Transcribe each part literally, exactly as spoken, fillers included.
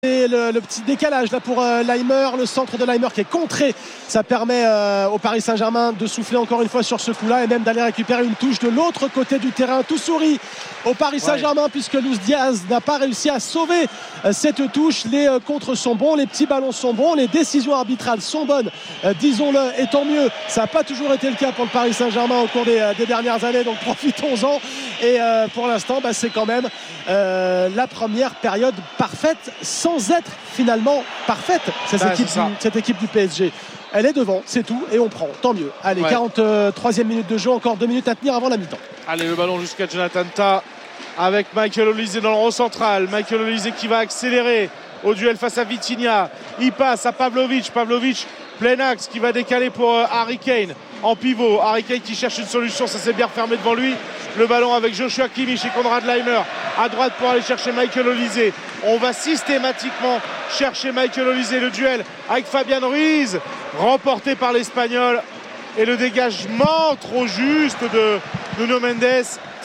Et le, le petit décalage là pour euh, Laimer, le centre de Laimer qui est contré, ça permet euh, au Paris Saint-Germain de souffler encore une fois sur ce coup-là et même d'aller récupérer une touche de l'autre côté du terrain. Tout sourit au Paris Saint-Germain, ouais, puisque Luis Diaz n'a pas réussi à sauver euh, cette touche. Les euh, contres sont bons, les petits ballons sont bons, les décisions arbitrales sont bonnes, euh, disons-le, et tant mieux. Ça n'a pas toujours été le cas pour le Paris Saint-Germain au cours des, euh, des dernières années, donc profitons-en. Et euh, pour l'instant, bah, c'est quand même euh, la première période parfaite, sans être finalement parfaite, cette, bah, équipe, du, cette équipe du P S G. Elle est devant, c'est tout, et on prend, tant mieux. Allez, ouais. quarante-troisième minute de jeu, encore deux minutes à tenir avant la mi-temps. Allez, le ballon jusqu'à Jonathan Tah avec Michael Olise dans le rond central. Michael Olise qui va accélérer au duel face à Vitinha. Il passe à Pavlovic. Pavlovic, plein axe, qui va décaler pour euh, Harry Kane en pivot. Harry Kane qui cherche une solution, ça s'est bien refermé devant lui. Le ballon avec Joshua Kimmich et Konrad Laimer à droite pour aller chercher Michael Olise. On va systématiquement chercher Michael Olise. Le duel avec Fabian Ruiz, remporté par l'Espagnol. Et le dégagement trop juste de Nuno Mendes.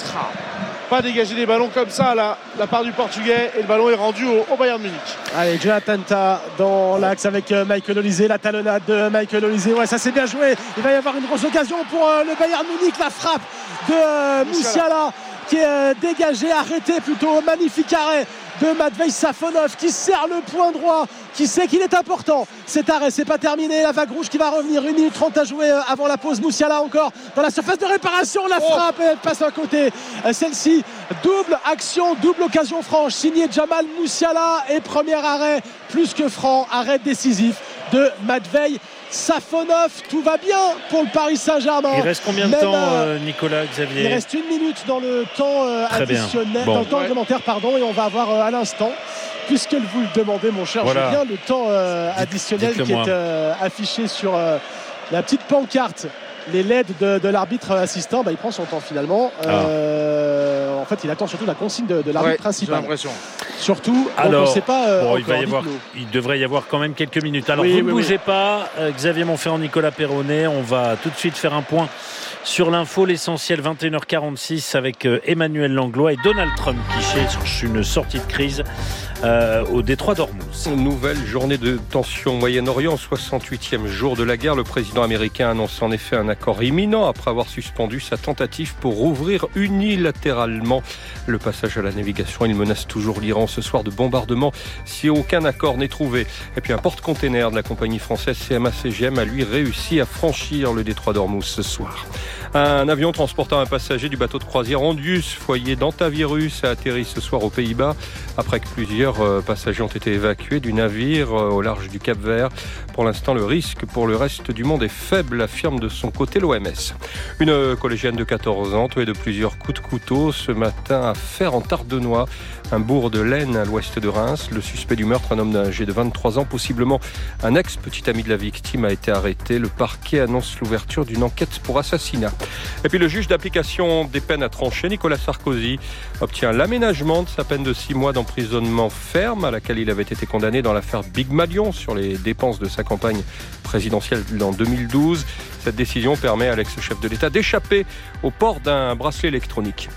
Pas dégager des ballons comme ça là, la part du Portugais, et le ballon est rendu au, au Bayern Munich. Allez, Jonathan Tah dans l'axe avec euh, Michael Olise, la talonnade de Michael Olise. Ouais, ça c'est bien joué. Il va y avoir une grosse occasion pour euh, le Bayern Munich. La frappe de euh, Musiala qui est euh, dégagée, arrêtée plutôt. Magnifique arrêt de Matvei Safonov qui serre le point droit, qui sait qu'il est important. Cet arrêt, c'est pas terminé. La vague rouge qui va revenir. une minute trente à jouer avant la pause. Musiala encore dans la surface de réparation. La frappe, oh, et elle passe à côté. Celle-ci, double action, double occasion franche. Signé Jamal Musiala et premier arrêt plus que franc. Arrêt décisif de Matvei Safonov. Tout va bien pour le Paris Saint-Germain. Il reste combien de Même, temps, euh, Nicolas, Xavier? Il reste une minute dans le temps euh, additionnel, bon. dans le temps ouais. réglementaire, pardon, et on va avoir euh, à l'instant, puisque vous le demandez, mon cher voilà. Julien, le temps euh, additionnel qui est euh, affiché sur euh, la petite pancarte. Les L E D de, de l'arbitre assistant, bah, il prend son temps finalement. Ah. Euh, en fait, il attend surtout la consigne de, de l'arbitre ouais, principal. J'ai l'impression. Surtout, alors, on ne sait pas. Euh, bon, il, va y avoir, il devrait y avoir quand même quelques minutes. Alors, oui, vous ne oui, bougez oui. pas. Euh, Xavier Monferrand, Nicolas Perronnet. On va tout de suite faire un point sur l'info, l'essentiel, vingt et une heures quarante-six avec euh, Emmanuel Langlois et Donald Trump qui cherche une sortie de crise euh, au détroit d'Ormuz. Nouvelle journée de tension au Moyen-Orient, soixante-huitième jour de la guerre. Le président américain annonce en effet un accord imminent après avoir suspendu sa tentative pour rouvrir unilatéralement le passage à la navigation. Il menace toujours l'Iran ce soir de bombardement si aucun accord n'est trouvé. Et puis un porte-container de la compagnie française C M A C G M a lui réussi à franchir le détroit d'Ormuz ce soir. Un avion transportant un passager du bateau de croisière Ondius, foyer d'antavirus, a atterri ce soir aux Pays-Bas après que plusieurs passagers ont été évacués du navire au large du Cap-Vert. Pour l'instant, le risque pour le reste du monde est faible, affirme de son côté l'O M S. Une collégienne de quatorze ans tuée de plusieurs coups de couteau ce matin à Fère en Tardenois, un bourg de l'Aisne à l'ouest de Reims. Le suspect du meurtre, un homme âgé de vingt-trois ans, possiblement un ex-petit ami de la victime, a été arrêté. Le parquet annonce l'ouverture d'une enquête pour assassinat. Et puis le juge d'application des peines a tranché. Nicolas Sarkozy obtient l'aménagement de sa peine de six mois d'emprisonnement ferme à laquelle il avait été condamné dans l'affaire Big Malion sur les dépenses de sa campagne présidentielle en deux mille douze. Cette décision permet à l'ex-chef de l'État d'échapper au port d'un bracelet électronique.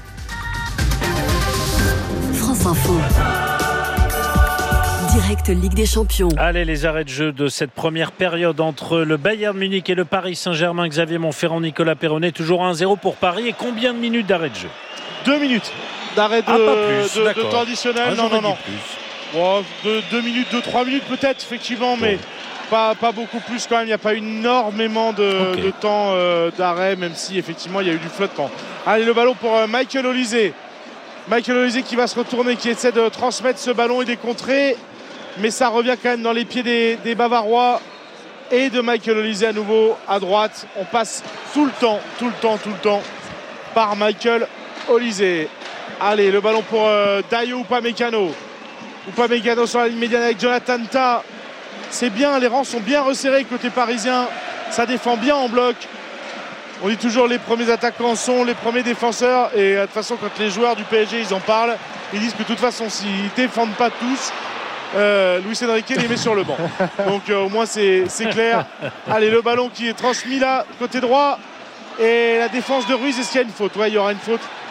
France Info. Direct Ligue des Champions. Allez, les arrêts de jeu de cette première période entre le Bayern Munich et le Paris Saint-Germain. Xavier Monferrand, Nicolas Perronnet, toujours un zéro pour Paris. Et combien de minutes d'arrêt de jeu? Deux minutes d'arrêt de, ah, pas plus, de, de temps additionnel. Ah, non, non, non. Plus. Bon, de, deux minutes, deux, trois minutes peut-être, effectivement, bon. mais pas, pas beaucoup plus quand même. Il n'y a pas énormément de, okay. de temps euh, d'arrêt, même si effectivement il y a eu du flottement. Allez, le ballon pour euh, Michael Olise. Michael Olise qui va se retourner, qui essaie de transmettre ce ballon et des contrées. Mais ça revient quand même dans les pieds des, des Bavarois et de Michael Olise à nouveau à droite. On passe tout le temps, tout le temps, tout le temps par Michael Olise. Allez, le ballon pour euh, Dayo Upamecano. Upamecano sur la ligne médiane avec Jonathan Tah. C'est bien, les rangs sont bien resserrés côté parisien. Ça défend bien en bloc. On dit toujours les premiers attaquants sont les premiers défenseurs. Et de toute façon, quand les joueurs du P S G ils en parlent, ils disent que de toute façon, s'ils ne défendent pas tous, Euh, Luis Enrique les met sur le banc. Donc euh, au moins c'est, c'est clair. Allez, le ballon qui est transmis là côté droit et la défense de Ruiz. Est-ce qu'il y a une faute? Ouais, il y aura une faute.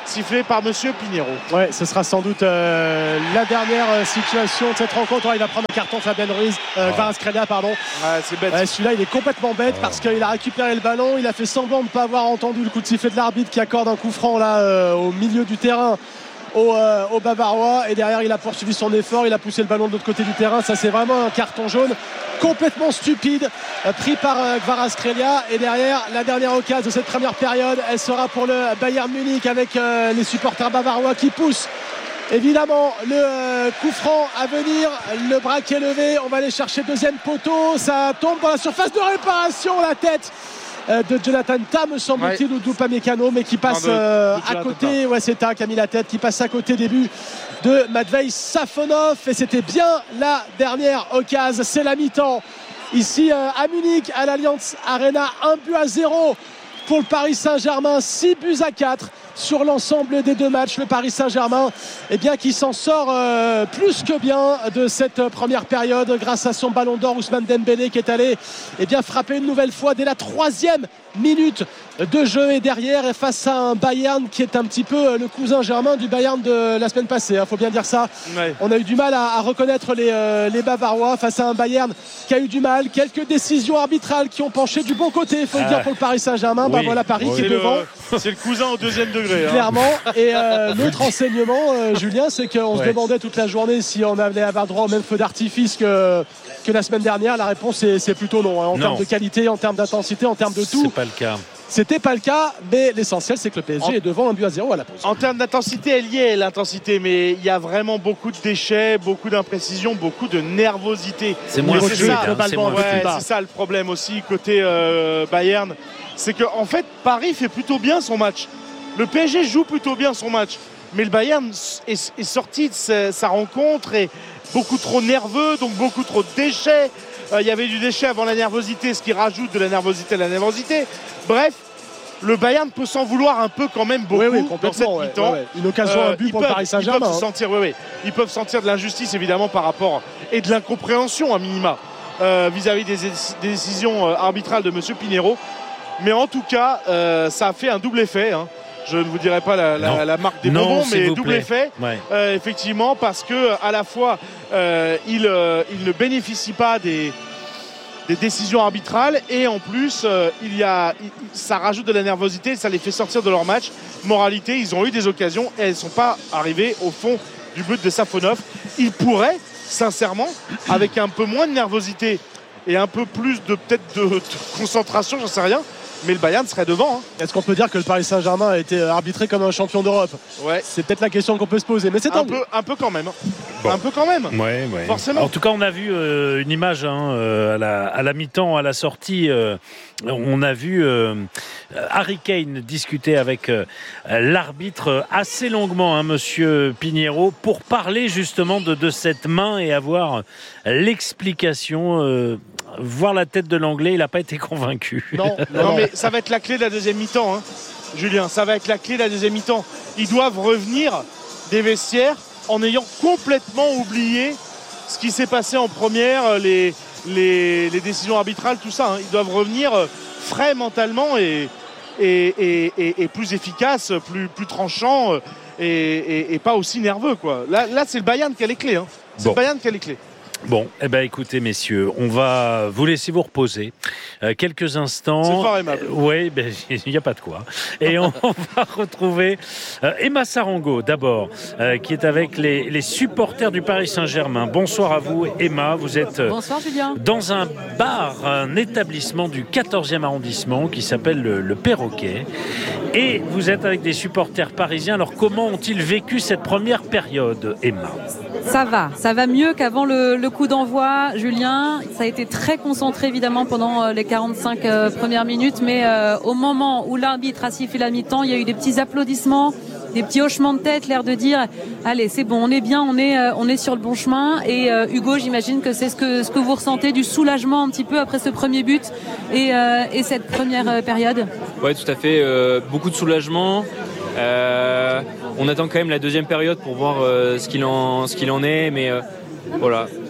sifflé par Monsieur Pinheiro. Ouais, ce sera sans doute euh, la dernière euh, situation de cette rencontre. Il va prendre un carton, Fabien Ruiz, euh, Kvaratskhelia, pardon. Ouais, c'est bête. Ouais, celui-là, il est complètement bête ouais. parce qu'il a récupéré le ballon. Il a fait semblant de ne pas avoir entendu le coup de sifflet de l'arbitre qui accorde un coup franc là euh, au milieu du terrain. Au, euh, au Bavarois, et derrière il a poursuivi son effort, il a poussé le ballon de l'autre côté du terrain. Ça, c'est vraiment un carton jaune complètement stupide euh, pris par euh, Kvaratskhelia. Et derrière, la dernière occasion de cette première période, elle sera pour le Bayern Munich avec euh, les supporters bavarois qui poussent évidemment le euh, coup franc à venir. Le bras qui est levé, on va aller chercher le deuxième poteau, ça tombe dans la surface de réparation, la tête de Jonathan Tah, me semble-t-il, ouais. ou d'Upamecano, mais qui passe non, de, euh, de à côté. Ouais, c'est Tah qui a mis la tête, qui passe à côté des buts de Matvei Safonov. Et c'était bien la dernière occasion. C'est la mi-temps ici euh, à Munich, à l'Allianz Arena. Un but à zéro pour le Paris Saint-Germain, six buts à quatre sur l'ensemble des deux matchs. Le Paris Saint-Germain, eh bien, qui s'en sort euh, plus que bien de cette première période grâce à son ballon d'or, Ousmane Dembélé, qui est allé eh bien, frapper une nouvelle fois dès la troisième minute de jeu, et derrière et face à un Bayern qui est un petit peu le cousin germain du Bayern de la semaine passée, il hein, faut bien dire ça. Ouais. On a eu du mal à, à reconnaître les, euh, les Bavarois face à un Bayern qui a eu du mal. Quelques décisions arbitrales qui ont penché du bon côté, il faut ah. le dire, pour le Paris Saint-Germain. Oui. Bah voilà Paris oui. qui est, est devant. Le, c'est le cousin au deuxième degré. Hein. Clairement. Et euh, l'autre enseignement, euh, Julien, c'est qu'on ouais. se demandait toute la journée si on allait avoir droit au même feu d'artifice que, que la semaine dernière. La réponse est, c'est plutôt non, hein, en non. termes de qualité, en termes d'intensité, en termes de tout. C'est pas le cas. C'était pas le cas, mais l'essentiel c'est que le P S G en, est devant un but à zéro à la pause. En termes d'intensité, elle y est l'intensité, mais il y a vraiment beaucoup de déchets, beaucoup d'imprécisions, beaucoup de nervosité. C'est moins c'est fluide, ça, hein, c'est moins ouais, c'est ça le problème aussi côté euh, Bayern, c'est que en fait Paris fait plutôt bien son match. Le P S G joue plutôt bien son match, mais le Bayern est, est sorti de sa, sa rencontre et beaucoup trop nerveux, donc beaucoup trop de déchets. Il euh, y avait du déchet avant la nervosité, ce qui rajoute de la nervosité à la nervosité. Bref, le Bayern peut s'en vouloir un peu quand même beaucoup oui, oui, dans cette ouais, mi-temps. Ouais, ouais. Une occasion, euh, un but pour peuvent, le Paris Saint-Germain. Ils peuvent, hein. sentir, oui, oui. ils peuvent sentir de l'injustice évidemment par rapport et de l'incompréhension à minima euh, vis-à-vis des, des décisions arbitrales de M. Pinheiro. Mais en tout cas, euh, ça a fait un double effet. Hein. Je ne vous dirai pas la, la, la marque des bonbons, mais double plaît. effet, ouais. euh, effectivement, parce que à la fois euh, il, euh, il ne bénéficie pas des des décisions arbitrales et en plus euh, il y a, il, ça rajoute de la nervosité, ça les fait sortir de leur match. Moralité, ils ont eu des occasions et elles ne sont pas arrivées au fond du but de Safonov. Ils pourraient, sincèrement, avec un peu moins de nervosité et un peu plus de peut-être de, de concentration, j'en sais rien, mais le Bayern serait devant. Hein. Est-ce qu'on peut dire que le Paris Saint-Germain a été arbitré comme un champion d'Europe ? Ouais. C'est peut-être la question qu'on peut se poser, mais c'est un peu, un peu quand même. Bon. Un peu quand même. Ouais, ouais. Forcément. En tout cas, on a vu euh, une image hein, euh, à, la, à la mi-temps, à la sortie. Euh, on a vu euh, Harry Kane discuter avec euh, l'arbitre assez longuement, hein, Monsieur Pinheiro, pour parler justement de, de cette main et avoir l'explication. Euh, voir la tête de l'Anglais, il n'a pas été convaincu. Non, non, non, mais ça va être la clé de la deuxième mi-temps, hein, Julien. Ça va être la clé de la deuxième mi-temps. Ils doivent revenir des vestiaires en ayant complètement oublié ce qui s'est passé en première, les, les, les décisions arbitrales, tout ça. Hein. Ils doivent revenir frais mentalement et, et, et, et, et plus efficaces, plus, plus tranchants et, et, et pas aussi nerveux, quoi. Là, là, c'est le Bayern qui a les clés. Hein. C'est bon. le Bayern qui a les clés. Bon, eh ben écoutez messieurs, on va vous laisser vous reposer euh, quelques instants. C'est fort aimable. Euh, oui, ben il n'y a pas de quoi. Et on, on va retrouver euh, Emma Sarango d'abord, euh, qui est avec les, les supporters du Paris Saint-Germain. Bonsoir à vous, Emma. Vous êtes euh, Bonsoir, Julien. dans un bar, un établissement du quatorzième arrondissement qui s'appelle le, le Perroquet. Et vous êtes avec des supporters parisiens. Alors comment ont-ils vécu cette première période, Emma ? Ça va, ça va mieux qu'avant le, le coup d'envoi, Julien. Ça a été très concentré évidemment pendant les quarante-cinq euh, premières minutes, mais euh, au moment où l'arbitre a sifflé la mi-temps, il y a eu des petits applaudissements, des petits hochements de tête, l'air de dire allez, c'est bon, on est bien, on est, euh, on est sur le bon chemin. Et euh, Hugo, j'imagine que c'est ce que, ce que vous ressentez, du soulagement un petit peu après ce premier but et, euh, et cette première euh, période. Oui, tout à fait, euh, beaucoup de soulagement. Euh, on attend quand même la deuxième période pour voir euh, ce qu'il en, ce qu'il en est, mais euh, voilà,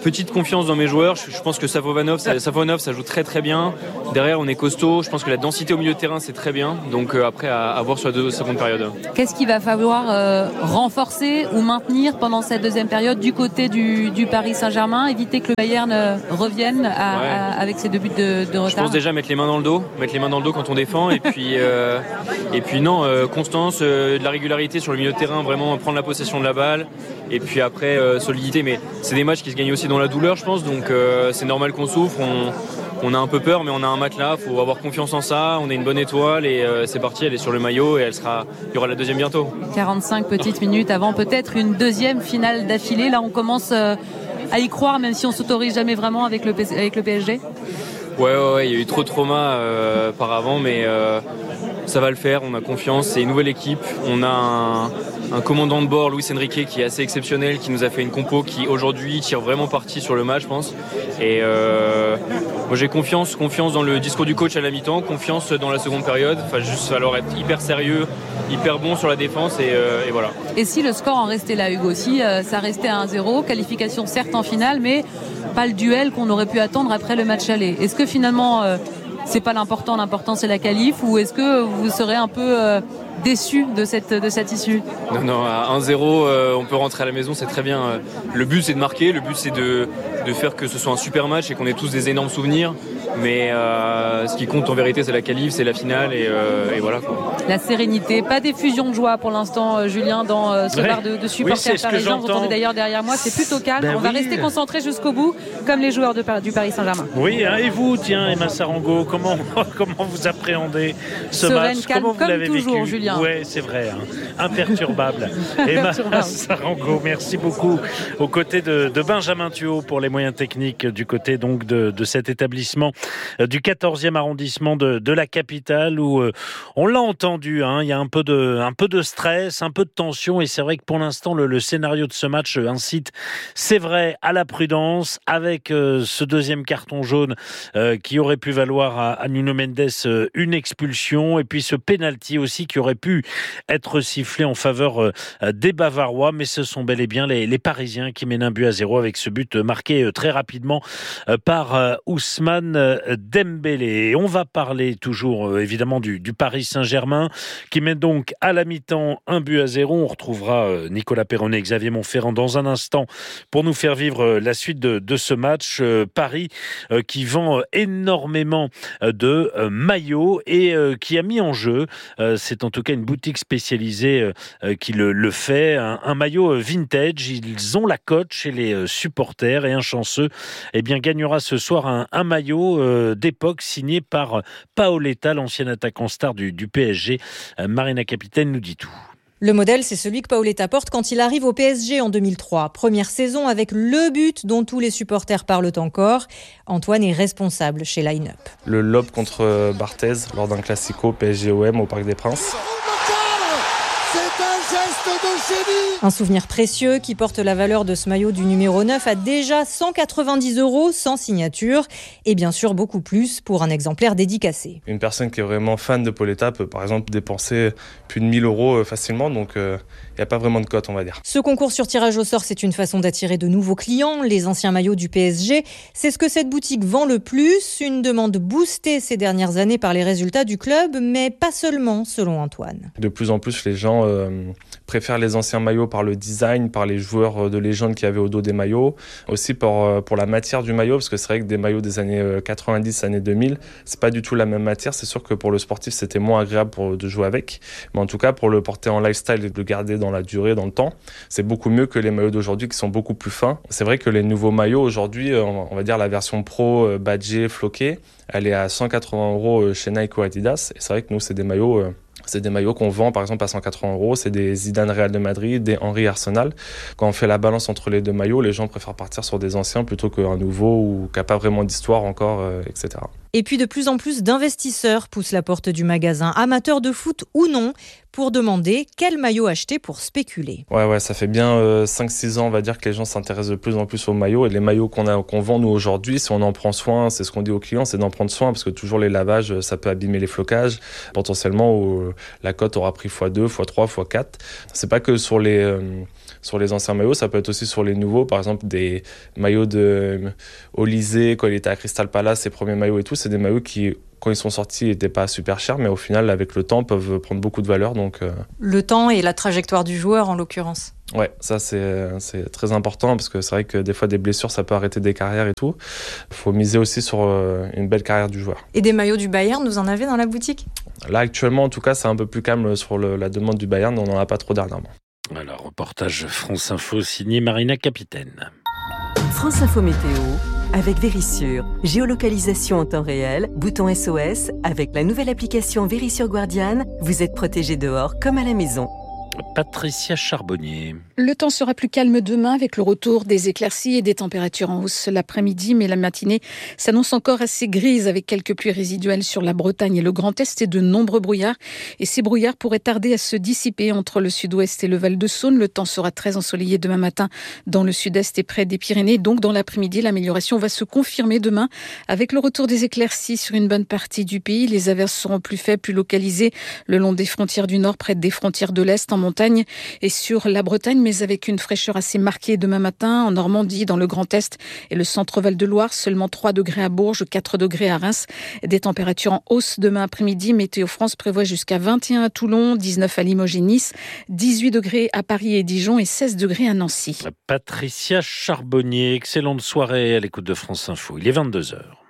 petite confiance dans mes joueurs. Je, je pense que Savonov ça, Savonov, ça joue très très bien. Derrière, on est costaud. Je pense que la densité au milieu de terrain, c'est très bien. Donc euh, après, à, à voir sur la deux, seconde période. Qu'est-ce qu'il va falloir euh, renforcer ou maintenir pendant cette deuxième période du côté du, du Paris Saint-Germain, éviter que le Bayern euh, revienne à, ouais. à, avec ses deux buts de, de retard? Je pense déjà mettre les mains dans le dos, mettre les mains dans le dos quand on défend, et puis euh, et puis non, euh, constance, euh, de la régularité sur le milieu de terrain, vraiment prendre la possession de la balle, et puis après euh, solidité. Mais c'est des matchs qui se gagnent aussi dans la douleur, je pense. Donc euh, c'est normal qu'on souffre. On, on a un peu peur, mais on a un matelas. Il faut avoir confiance en ça. On a une bonne étoile et euh, c'est parti. Elle est sur le maillot et elle sera. Il y aura la deuxième bientôt. quarante-cinq petites minutes avant peut-être une deuxième finale d'affilée. Là, on commence euh, à y croire, même si on s'autorise jamais vraiment avec le, avec le P S G. Ouais, ouais, ouais, il y a eu trop de traumas euh, par avant, mais euh, ça va le faire, on a confiance, c'est une nouvelle équipe. On a un, un commandant de bord, Luis Enrique, qui est assez exceptionnel, qui nous a fait une compo qui aujourd'hui tire vraiment parti sur le match, je pense. Et euh, moi j'ai confiance, confiance dans le discours du coach à la mi-temps, confiance dans la seconde période. Enfin, juste falloir être hyper sérieux, hyper bon sur la défense et, euh, et voilà. Et si le score en restait là, Hugo, si euh, ça restait à un zéro, qualification certes en finale, mais pas le duel qu'on aurait pu attendre après le match aller. Est-ce que finalement euh, c'est pas l'important, l'important c'est la qualif, ou est-ce que vous serez un peu euh, déçu de cette, de cette issue? Non, non, à un zéro, euh, on peut rentrer à la maison, c'est très bien. Le but c'est de marquer, le but c'est de, de faire que ce soit un super match et qu'on ait tous des énormes souvenirs. Mais euh, ce qui compte en vérité c'est la qualif, c'est la finale et, euh, et voilà quoi. La sérénité, pas d'effusion de joie pour l'instant, euh, Julien, dans euh, ce ouais. bar de, de supporters oui, parisiens. Vous entendez d'ailleurs derrière moi, c'est plutôt calme. Ben on oui. va rester concentré jusqu'au bout, comme les joueurs de, du Paris Saint-Germain. Oui, hein, et vous, tiens, Emma Sarango, comment, comment vous appréhendez ce Sereine, match? calme, Comment vous comme l'avez toujours, vécu? Julien. Oui, c'est vrai, hein. Imperturbable. Emma Sarango, merci beaucoup. Aux côtés de, de Benjamin Thuot pour les moyens techniques, du côté donc de, de cet établissement euh, du quatorzième arrondissement de, de la capitale, où euh, on l'a entendu, hein, il y a un peu de, un peu de stress, un peu de tension, et c'est vrai que pour l'instant le, le scénario de ce match incite, c'est vrai, à la prudence, avec euh, ce deuxième carton jaune euh, qui aurait pu valoir à, à Nuno Mendes euh, une expulsion, et puis ce penalty aussi qui aurait pu être sifflé en faveur euh, des Bavarois, mais ce sont bel et bien les, les Parisiens qui mènent un but à zéro avec ce but marqué euh, très rapidement euh, par euh, Ousmane euh, Dembélé. Et on va parler toujours euh, évidemment du, du Paris Saint-Germain qui mène donc à la mi-temps un but à zéro. On retrouvera euh, Nicolas Perronnet et Xavier Montferrand dans un instant pour nous faire vivre euh, la suite de, de ce match. Euh, Paris euh, qui vend euh, énormément euh, de euh, maillots et euh, qui a mis en jeu, euh, c'est en tout cas une boutique spécialisée euh, euh, qui le, le fait, un, un maillot euh, vintage. Ils ont la cote chez les euh, supporters et un chanceux eh bien, gagnera ce soir un, un maillot euh, d'époque signé par Paoletta, l'ancien attaquant star du, du P S G. Euh, Marina Capitaine nous dit tout. Le modèle, c'est celui que Paoletta porte quand il arrive au P S G en deux mille trois. Première saison avec le but dont tous les supporters parlent encore. Antoine est responsable chez Line Up. Le lob contre Barthez lors d'un classico P S G O M au Parc des Princes. C'est un geste de génie. Un souvenir précieux qui porte la valeur de ce maillot du numéro neuf à déjà cent quatre-vingt-dix euros sans signature et bien sûr beaucoup plus pour un exemplaire dédicacé. Une personne qui est vraiment fan de Paoletta peut par exemple dépenser plus de mille euros facilement, donc il euh, n'y a pas vraiment de cote, on va dire. Ce concours sur tirage au sort, c'est une façon d'attirer de nouveaux clients, les anciens maillots du P S G. C'est ce que cette boutique vend le plus, une demande boostée ces dernières années par les résultats du club, mais pas seulement, selon Antoine. De plus en plus, les gens euh, préfèrent les anciens maillots par le design, par les joueurs de légende qu'il y avait au dos des maillots, aussi pour, pour la matière du maillot, parce que c'est vrai que des maillots des années quatre-vingt-dix, années deux mille, c'est pas du tout la même matière. C'est sûr que pour le sportif, c'était moins agréable pour, de jouer avec, mais en tout cas, pour le porter en lifestyle et de le garder dans la durée, dans le temps, c'est beaucoup mieux que les maillots d'aujourd'hui qui sont beaucoup plus fins. C'est vrai que les nouveaux maillots aujourd'hui, on va dire la version pro, badgée, floquée, elle est à cent quatre-vingts euros chez Nike ou Adidas, et c'est vrai que nous, c'est des maillots... C'est des maillots qu'on vend par exemple à cent quatre-vingts euros, c'est des Zidane Real de Madrid, des Henry Arsenal. Quand on fait la balance entre les deux maillots, les gens préfèrent partir sur des anciens plutôt qu'un nouveau ou qui n'a pas vraiment d'histoire encore, euh, et cetera. Et puis de plus en plus d'investisseurs poussent la porte du magasin, amateurs de foot ou non, pour demander quel maillot acheter pour spéculer. Ouais, ouais, ça fait bien euh, cinq six ans, on va dire, que les gens s'intéressent de plus en plus aux maillots. Et les maillots qu'on, a, qu'on vend nous aujourd'hui, si on en prend soin, c'est ce qu'on dit aux clients, c'est d'en prendre soin, parce que toujours les lavages, ça peut abîmer les flocages. Potentiellement, au, la cote aura pris fois deux, fois trois, fois quatre. C'est pas que sur les, euh, sur les anciens maillots, ça peut être aussi sur les nouveaux. Par exemple, des maillots de Olysée, quand il était à Crystal Palace, ses premiers maillots et tout, c'est des maillots qui, quand ils sont sortis, n'étaient pas super chers, mais au final, avec le temps, peuvent prendre beaucoup de valeur. Donc, euh... Le temps et la trajectoire du joueur, en l'occurrence. Ouais, ça c'est, c'est très important parce que c'est vrai que des fois des blessures ça peut arrêter des carrières et tout. Il faut miser aussi sur une belle carrière du joueur. Et des maillots du Bayern, vous en avez dans la boutique ? Là actuellement en tout cas c'est un peu plus calme sur le, la demande du Bayern, on n'en a pas trop dernièrement. Alors reportage France Info signé Marina Capitaine. France Info Météo avec Vérissure. Géolocalisation en temps réel, bouton S O S. Avec la nouvelle application Vérissure Guardian, vous êtes protégé dehors comme à la maison. Patricia Charbonnier. Le temps sera plus calme demain avec le retour des éclaircies et des températures en hausse l'après-midi, mais la matinée s'annonce encore assez grise avec quelques pluies résiduelles sur la Bretagne et le Grand Est et de nombreux brouillards. Et ces brouillards pourraient tarder à se dissiper entre le sud-ouest et le Val-de-Saône. Le temps sera très ensoleillé demain matin dans le sud-est et près des Pyrénées. Donc dans l'après-midi, l'amélioration va se confirmer demain avec le retour des éclaircies sur une bonne partie du pays. Les averses seront plus faibles, plus localisées le long des frontières du nord, près des frontières de l'est, en montagne et sur la Bretagne, mais avec une fraîcheur assez marquée demain matin en Normandie, dans le Grand Est et le centre Val-de-Loire. Seulement trois degrés à Bourges, quatre degrés à Reims. Des températures en hausse demain après-midi. Météo France prévoit jusqu'à vingt et un à Toulon, dix-neuf à Limoges et Nice, dix-huit degrés à Paris et Dijon et seize degrés à Nancy. Patricia Charbonnier, excellente soirée à l'écoute de France Info. Il est vingt-deux heures.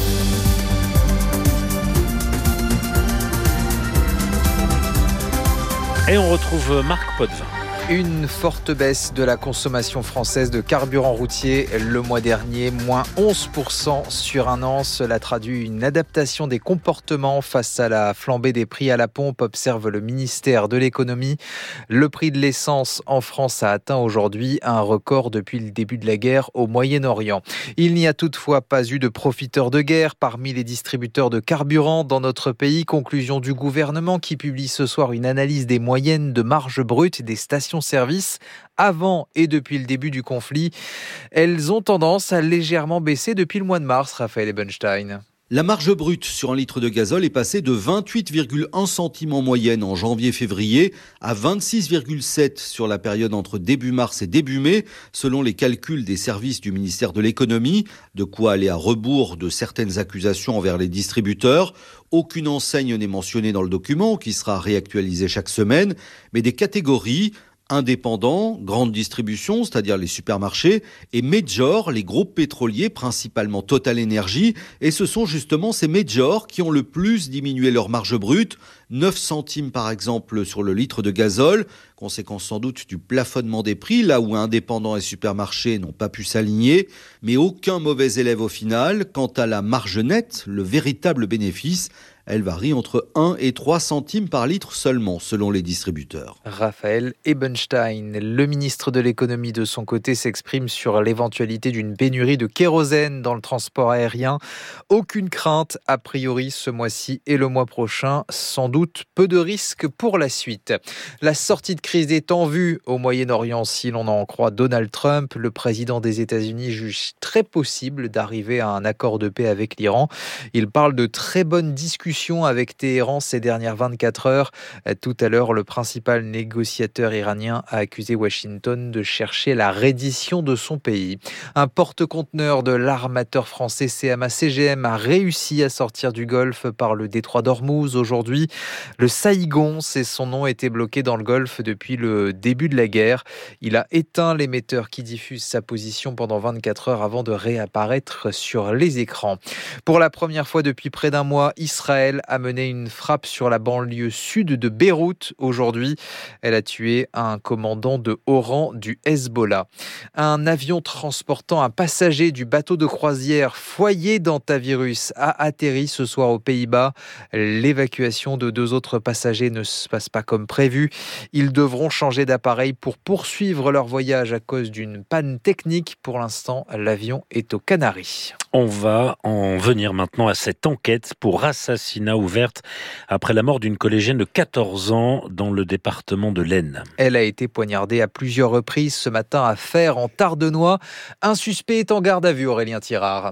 Et on retrouve Marc Potvin. Une forte baisse de la consommation française de carburant routier le mois dernier, moins onze pour cent sur un an. Cela traduit une adaptation des comportements face à la flambée des prix à la pompe, observe le ministère de l'économie. Le prix de l'essence en France a atteint aujourd'hui un record depuis le début de la guerre au Moyen-Orient. Il n'y a toutefois pas eu de profiteurs de guerre parmi les distributeurs de carburant dans notre pays. Conclusion du gouvernement qui publie ce soir une analyse des moyennes de marge brute des stations service avant et depuis le début du conflit. Elles ont tendance à légèrement baisser depuis le mois de mars, Raphaël Ebenstein. La marge brute sur un litre de gazole est passée de vingt-huit virgule un centimes en moyenne en janvier-février à vingt-six virgule sept sur la période entre début mars et début mai, selon les calculs des services du ministère de l'économie. De quoi aller à rebours de certaines accusations envers les distributeurs. Aucune enseigne n'est mentionnée dans le document, qui sera réactualisé chaque semaine, mais des catégories indépendants, grande distribution, c'est-à-dire les supermarchés, et majors, les groupes pétroliers, principalement Total Energy. Et ce sont justement ces majors qui ont le plus diminué leur marge brute, neuf centimes par exemple sur le litre de gazole, conséquence sans doute du plafonnement des prix, là où indépendants et supermarchés n'ont pas pu s'aligner, mais aucun mauvais élève au final. Quant à la marge nette, le véritable bénéfice, elle varie entre un et trois centimes par litre seulement, selon les distributeurs. Raphaël Ebenstein, le ministre de l'économie de son côté, s'exprime sur l'éventualité d'une pénurie de kérosène dans le transport aérien. Aucune crainte, a priori, ce mois-ci et le mois prochain. Sans doute peu de risques pour la suite. La sortie de crise est en vue au Moyen-Orient, si l'on en croit Donald Trump. Le président des États-Unis juge très possible d'arriver à un accord de paix avec l'Iran. Il parle de très bonnes discussions avec Téhéran ces dernières vingt-quatre heures. Tout à l'heure, le principal négociateur iranien a accusé Washington de chercher la reddition de son pays. Un porte-conteneur de l'armateur français C M A C G M a réussi à sortir du Golfe par le détroit d'Ormuz aujourd'hui. Le Saïgon, c'est son nom, était bloqué dans le Golfe depuis le début de la guerre. Il a éteint l'émetteur qui diffuse sa position pendant vingt-quatre heures avant de réapparaître sur les écrans. Pour la première fois depuis près d'un mois, Israël a mené une frappe sur la banlieue sud de Beyrouth aujourd'hui. Elle a tué un commandant de haut rang du Hezbollah. Un avion transportant un passager du bateau de croisière Foyer d'Antavirus a atterri ce soir aux Pays-Bas. L'évacuation de deux autres passagers ne se passe pas comme prévu. Ils devront changer d'appareil pour poursuivre leur voyage à cause d'une panne technique. Pour l'instant, l'avion est aux Canaries. On va en venir maintenant à cette enquête pour assassinat ouverte après la mort d'une collégienne de quatorze ans dans le département de l'Aisne. Elle a été poignardée à plusieurs reprises ce matin à Fères, en Tardenois. Un suspect est en garde à vue, Aurélien Tirard.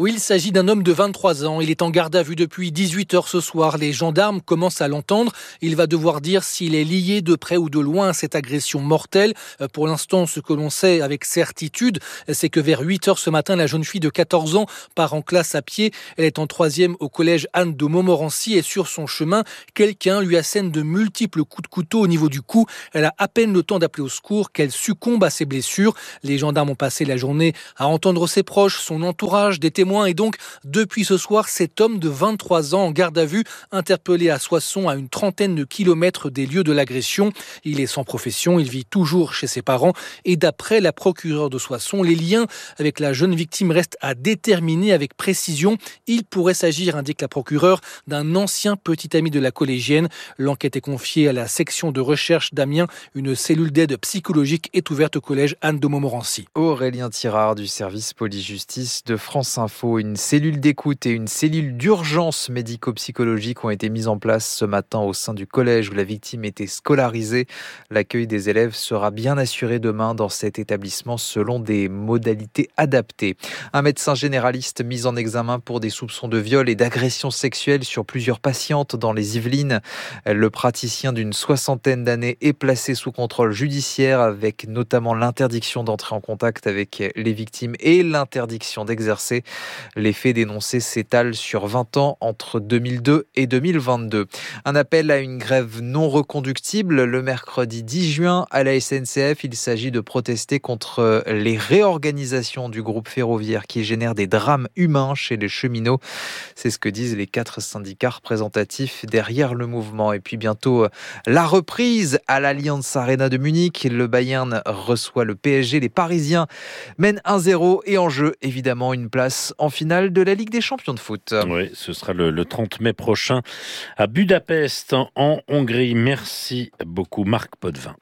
Oui, il s'agit d'un homme de vingt-trois ans. Il est en garde à vue depuis dix-huit heures ce soir. Les gendarmes commencent à l'entendre. Il va devoir dire s'il est lié de près ou de loin à cette agression mortelle. Pour l'instant, ce que l'on sait avec certitude, c'est que vers huit heures ce matin, la jeune fille de quatorze ans part en classe à pied. Elle est en troisième au collège Anne de Montmorency et sur son chemin, quelqu'un lui assène de multiples coups de couteau au niveau du cou. Elle a à peine le temps d'appeler au secours qu'elle succombe à ses blessures. Les gendarmes ont passé la journée à entendre ses proches, son entourage, des témoins et donc depuis ce soir, cet homme de vingt-trois ans en garde à vue, interpellé à Soissons à une trentaine de kilomètres des lieux de l'agression. Il est sans profession, il vit toujours chez ses parents et d'après la procureure de Soissons, les liens avec la jeune victime restent à déterminer avec précision. Il pourrait s'agir, indique la procureure, d'un ancien petit ami de la collégienne. L'enquête est confiée à la section de recherche d'Amiens. Une cellule d'aide psychologique est ouverte au collège Anne de Montmorency. Aurélien Tirard du service police-justice de France Info. Une cellule d'écoute et une cellule d'urgence médico-psychologique ont été mises en place ce matin au sein du collège où la victime était scolarisée. L'accueil des élèves sera bien assuré demain dans cet établissement selon des modalités adaptées. Un médecin généraliste mis en examen pour des soupçons de viol et d'agression sexuelle sur plusieurs patientes dans les Yvelines. Le praticien d'une soixantaine d'années est placé sous contrôle judiciaire avec notamment l'interdiction d'entrer en contact avec les victimes et l'interdiction d'exercer. Les faits dénoncés s'étalent sur vingt ans entre deux mille deux et deux mille vingt-deux. Un appel à une grève non reconductible le mercredi dix juin à la S N C F. Il s'agit de protester contre les réorganisations du groupe ferroviaire qui génèrent des drames humains chez les cheminots. C'est ce que disent les quatre syndicats représentatifs derrière le mouvement. Et puis bientôt, la reprise à l'Allianz Arena de Munich. Le Bayern reçoit le P S G. Les Parisiens mènent un zéro et en jeu, évidemment, une place en finale de la Ligue des Champions de foot. Oui, ce sera le, le trente mai prochain à Budapest, en Hongrie. Merci beaucoup, Marc Potvin.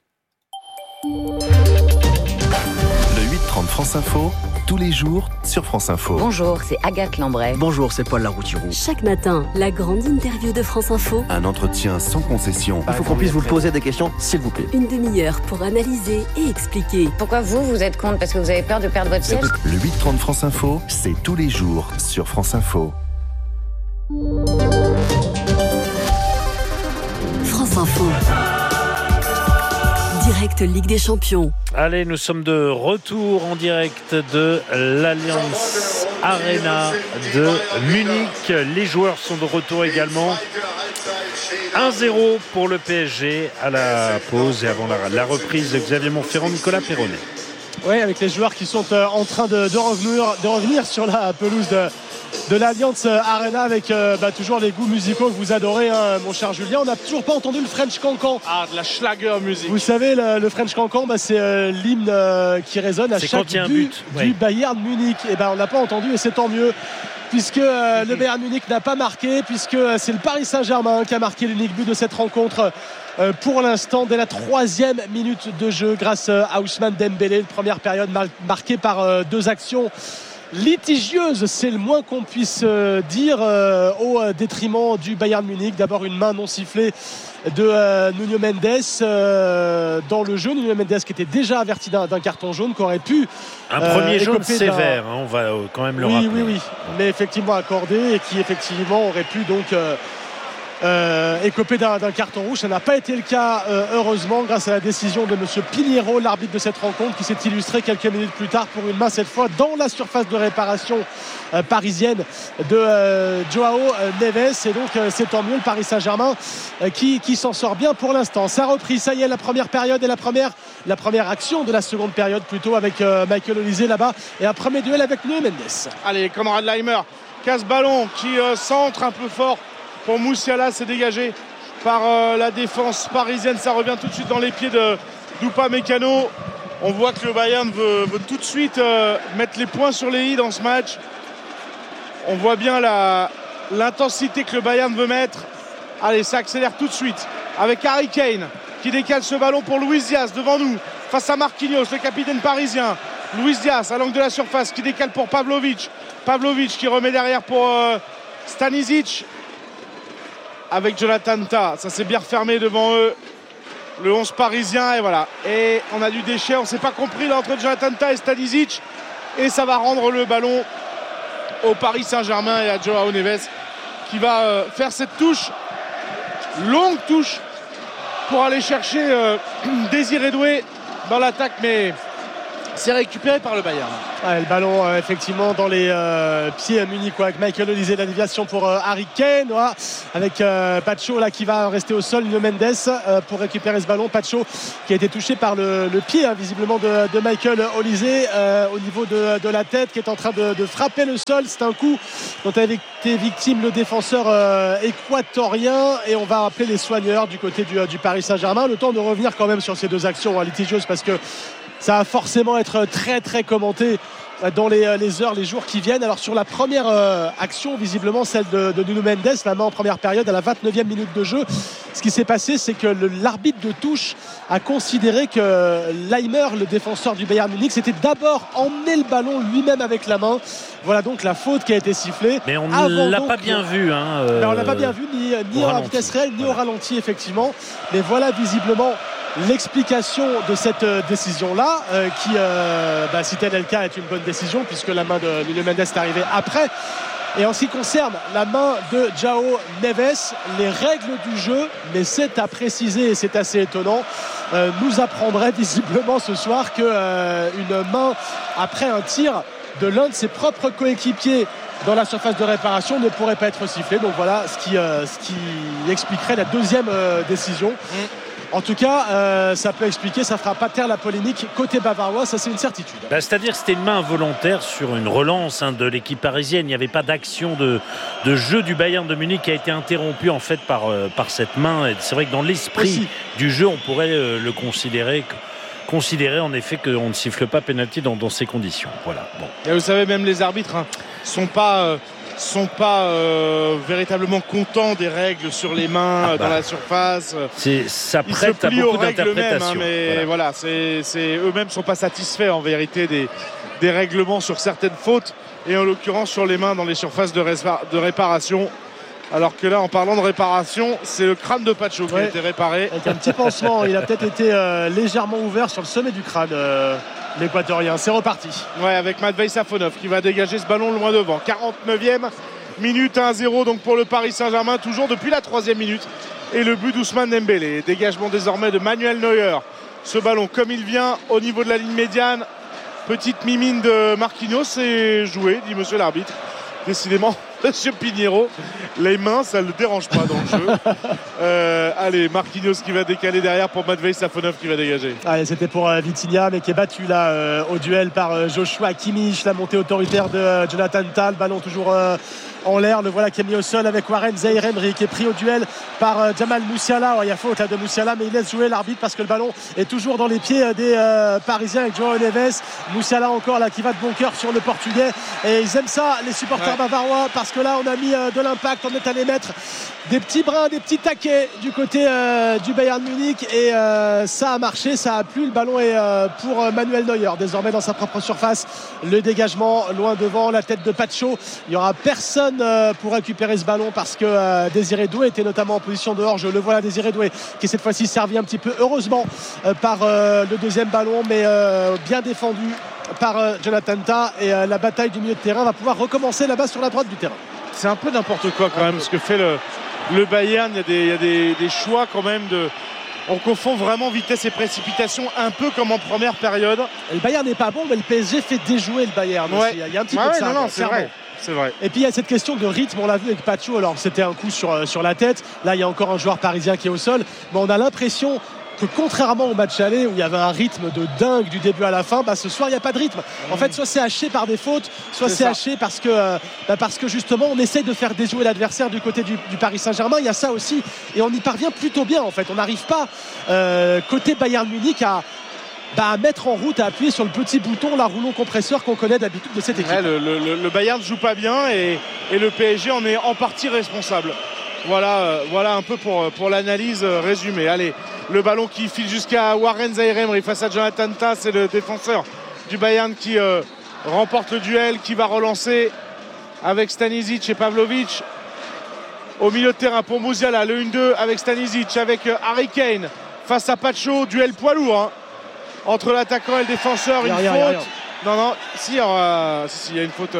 Le huit trente France Info, tous les jours sur France Info. Bonjour, c'est Agathe Lambray. Bonjour, c'est Paul Laroutiroux. Chaque matin, la grande interview de France Info. Un entretien sans concession. Il faut qu'on puisse vous poser des questions, s'il vous plaît. Une demi-heure pour analyser et expliquer. Pourquoi vous, vous êtes contre? Parce que vous avez peur de perdre votre siège? Le huit trente France Info, c'est tous les jours sur France Info. France Info. Direct Ligue des Champions. Allez, nous sommes de retour en direct de l'Allianz Arena de Munich. Les joueurs sont de retour également. un zéro pour le P S G à la pause et avant la, la reprise de Xavier Montferrand, Nicolas Perronnet. Oui, avec les joueurs qui sont euh, en train de, de, revenir, de revenir sur la pelouse de, de l'Allianz Arena avec euh, bah, toujours les goûts musicaux que vous adorez, hein, mon cher Julien. On n'a toujours pas entendu le French Cancan. Ah, de la Schlager musique. Vous savez, le, le French Cancan, bah, c'est euh, l'hymne euh, qui résonne à c'est chaque but, but ouais. du Bayern Munich. Et ben, on n'a pas entendu et c'est tant mieux. Puisque euh, le Bayern Munich n'a pas marqué, puisque euh, c'est le Paris Saint-Germain qui a marqué l'unique but de cette rencontre euh, pour l'instant, dès la troisième minute de jeu, grâce euh, à Ousmane Dembélé. Une première période mar- marquée par euh, deux actions litigieuse, c'est le moins qu'on puisse euh, dire, euh, au détriment du Bayern Munich. D'abord une main non sifflée de euh, Nuno Mendes euh, dans le jeu. Nuno Mendes qui était déjà averti d'un, d'un carton jaune, qui aurait pu un euh, premier jaune sévère, d'un... hein, on va euh, quand même le oui, rappeler. Oui, oui, mais effectivement accordé et qui effectivement aurait pu donc euh, euh, écoper d'un, d'un carton rouge. Ça n'a pas été le cas, euh, heureusement, grâce à la décision de M. Pinheiro, l'arbitre de cette rencontre, qui s'est illustré quelques minutes plus tard pour une main cette fois dans la surface de réparation euh, parisienne de euh, Joao Neves. Et donc euh, c'est tant mieux, le Paris Saint-Germain euh, qui, qui s'en sort bien pour l'instant. Ça a repris, ça y est, la première période et la première, la première action de la seconde période plutôt, avec euh, Michael Olise là-bas et un premier duel avec Nuno Mendes. Allez, Konrad Laimer casse-ballon qui euh, centre un peu fort pour Moussiala, c'est dégagé par euh, la défense parisienne. Ça revient tout de suite dans les pieds de d'Upamecano. On voit que le Bayern veut, veut tout de suite euh, mettre les points sur les i dans ce match. On voit bien la, l'intensité que le Bayern veut mettre. Allez, ça accélère tout de suite avec Harry Kane qui décale ce ballon pour Luis Diaz devant nous face à Marquinhos, le capitaine parisien. Luis Diaz à l'angle de la surface qui décale pour Pavlovic. Pavlovic qui remet derrière pour euh, Stanisic avec Jonathan Tah. Ça s'est bien refermé devant eux, le onze parisien, et voilà. Et on a du déchet, on ne s'est pas compris là, entre Jonathan Tah et Stanisic, et ça va rendre le ballon au Paris Saint-Germain et à Joao Neves qui va euh, faire cette touche, longue touche pour aller chercher euh, Désiré Doué dans l'attaque, mais c'est récupéré par le Bayern. Ouais, le ballon euh, effectivement dans les euh, pieds munichois avec Michael Olise, la déviation pour euh, Harry Kane, ouais, avec euh, Pacho là qui va rester au sol, Nuno Mendes euh, pour récupérer ce ballon. Pacho qui a été touché par le, le pied hein, visiblement de, de Michael Olise euh, au niveau de, de la tête, qui est en train de, de frapper le sol. C'est un coup dont avait été victime le défenseur euh, équatorien, et on va appeler les soigneurs du côté du, du Paris Saint-Germain. Le temps de revenir quand même sur ces deux actions hein, litigieuses, parce que ça va forcément être très très commenté dans les, les heures, les jours qui viennent. Alors sur la première euh, action, visiblement celle de, de Nuno Mendes, la main en première période à la vingt-neuvième minute de jeu, ce qui s'est passé, c'est que le, l'arbitre de touche a considéré que Laimer, le défenseur du Bayern Munich, s'était d'abord emmené le ballon lui-même avec la main. Voilà donc la faute qui a été sifflée. Mais on ne l'a donc pas bien vu. Hein, euh, on ne l'a pas bien vu, ni, ni en vitesse réelle, ni voilà. au ralenti, effectivement. Mais voilà visiblement l'explication de cette euh, décision-là, euh, qui, euh, bah, si tel est le cas, est une bonne décision, puisque la main de Nuno Mendes est arrivée après. Et en ce qui concerne la main de Joao Neves, les règles du jeu, mais c'est à préciser et c'est assez étonnant, euh, nous apprendraient visiblement ce soir qu'une euh, main après un tir de l'un de ses propres coéquipiers dans la surface de réparation ne pourrait pas être sifflée. Donc voilà ce qui, euh, ce qui expliquerait la deuxième euh, décision. Mmh. En tout cas, euh, ça peut expliquer, ça ne fera pas taire la polémique côté bavarois, ça c'est une certitude. Bah, c'est-à-dire que c'était une main involontaire sur une relance hein, de l'équipe parisienne. Il n'y avait pas d'action de, de jeu du Bayern de Munich qui a été interrompue en fait par, euh, par cette main. Et c'est vrai que dans l'esprit Aussi. du jeu, on pourrait euh, le considérer... considérer en effet qu'on ne siffle pas pénalty dans, dans ces conditions. Voilà. Bon. Et vous savez, même les arbitres ne hein, sont pas... Euh... sont pas euh, véritablement contents des règles sur les mains ah bah. dans la surface. C'est, ça prête à beaucoup d'interprétations. Même, hein, mais voilà, voilà c'est, c'est, eux-mêmes ne sont pas satisfaits en vérité des, des règlements sur certaines fautes, et en l'occurrence sur les mains dans les surfaces de, ré- de réparation. Alors que là, en parlant de réparation, c'est le crâne de Pacho qui ouais. a été réparé. Avec un petit pansement, il a peut-être été euh, légèrement ouvert sur le sommet du crâne. Euh... L'Équatorien, c'est reparti. Ouais, avec Matvei Safonov qui va dégager ce ballon loin devant. quarante-neuvième minute, un zéro donc pour le Paris Saint-Germain, toujours depuis la troisième minute. Et le but d'Ousmane Dembélé. Dégagement désormais de Manuel Neuer. Ce ballon, comme il vient au niveau de la ligne médiane, petite mimine de Marquinhos, c'est joué, dit monsieur l'arbitre. Décidément, monsieur Pinheiro, les mains, ça ne le dérange pas dans le jeu. Euh, allez, Marquinhos qui va décaler derrière pour Matvei Safonov qui va dégager. Allez, c'était pour euh, Vitinha, mais qui est battu là euh, au duel par euh, Joshua Kimmich, la montée autoritaire de euh, Jonathan Tah. Ballon toujours euh, en l'air, le voilà qui est mis au sol avec Warren Zaïre-Emery qui est pris au duel par euh, Jamal Musiala. Oh, il y a faute là de Musiala, mais il laisse jouer l'arbitre parce que le ballon est toujours dans les pieds des euh, Parisiens avec Joao Neves. Musiala encore là qui va de bon cœur sur le Portugais, et ils aiment ça les supporters ouais. bavarois, parce que là on a mis euh, de l'impact, on est allé mettre des petits brins, des petits taquets du côté euh, du Bayern Munich, et euh, ça a marché, ça a plu. Le ballon est euh, pour euh, Manuel Neuer désormais dans sa propre surface. Le dégagement loin devant, la tête de Pacho. Il n'y aura personne euh, pour récupérer ce ballon parce que euh, Désiré Doué était notamment en position de hors-jeu. Le voilà, Désiré Doué qui est cette fois-ci servi un petit peu heureusement euh, par euh, le deuxième ballon, mais euh, bien défendu par euh, Jonathan Tah, et euh, la bataille du milieu de terrain va pouvoir recommencer là-bas sur la droite du terrain. C'est un peu n'importe quoi quand même ce que fait le, le Bayern. Il y a, des, il y a des, des choix quand même de... On confond vraiment vitesse et précipitation, un peu comme en première période. Et le Bayern n'est pas bon, mais le P S G fait déjouer le Bayern ouais. aussi. Il y a un petit ouais, peu de ouais, ça. Non, non, c'est vrai. C'est vrai. Et puis il y a cette question de rythme, on l'a vu avec Pacho. Alors c'était un coup sur, sur la tête. Là il y a encore un joueur parisien qui est au sol, mais on a l'impression que contrairement au match aller où il y avait un rythme de dingue du début à la fin, bah ce soir il n'y a pas de rythme. En fait, soit c'est haché par des fautes, soit c'est, c'est haché parce que, bah parce que justement on essaye de faire déjouer l'adversaire du côté du, du Paris Saint-Germain. Il y a ça aussi, et on y parvient plutôt bien en fait. On n'arrive pas euh, côté Bayern Munich à Bah, à mettre en route, à appuyer sur le petit bouton, la rouleau compresseur qu'on connaît d'habitude de cette équipe. Ouais, le, le, le Bayern ne joue pas bien, et, et le P S G en est en partie responsable. Voilà, euh, voilà un peu pour, pour l'analyse euh, résumée. Allez, le ballon qui file jusqu'à Warren Zaïre-Emery face à Jonathan Tah, c'est le défenseur du Bayern qui euh, remporte le duel, qui va relancer avec Stanisic et Pavlovic. Au milieu de terrain pour Musiala, le un deux avec Stanisic, avec euh, Harry Kane face à Pacho, duel poids lourd hein. Entre l'attaquant et le défenseur, une rien, faute. Rien, rien. Non, non, si, il y, aura, si, si, il y a une faute. Euh,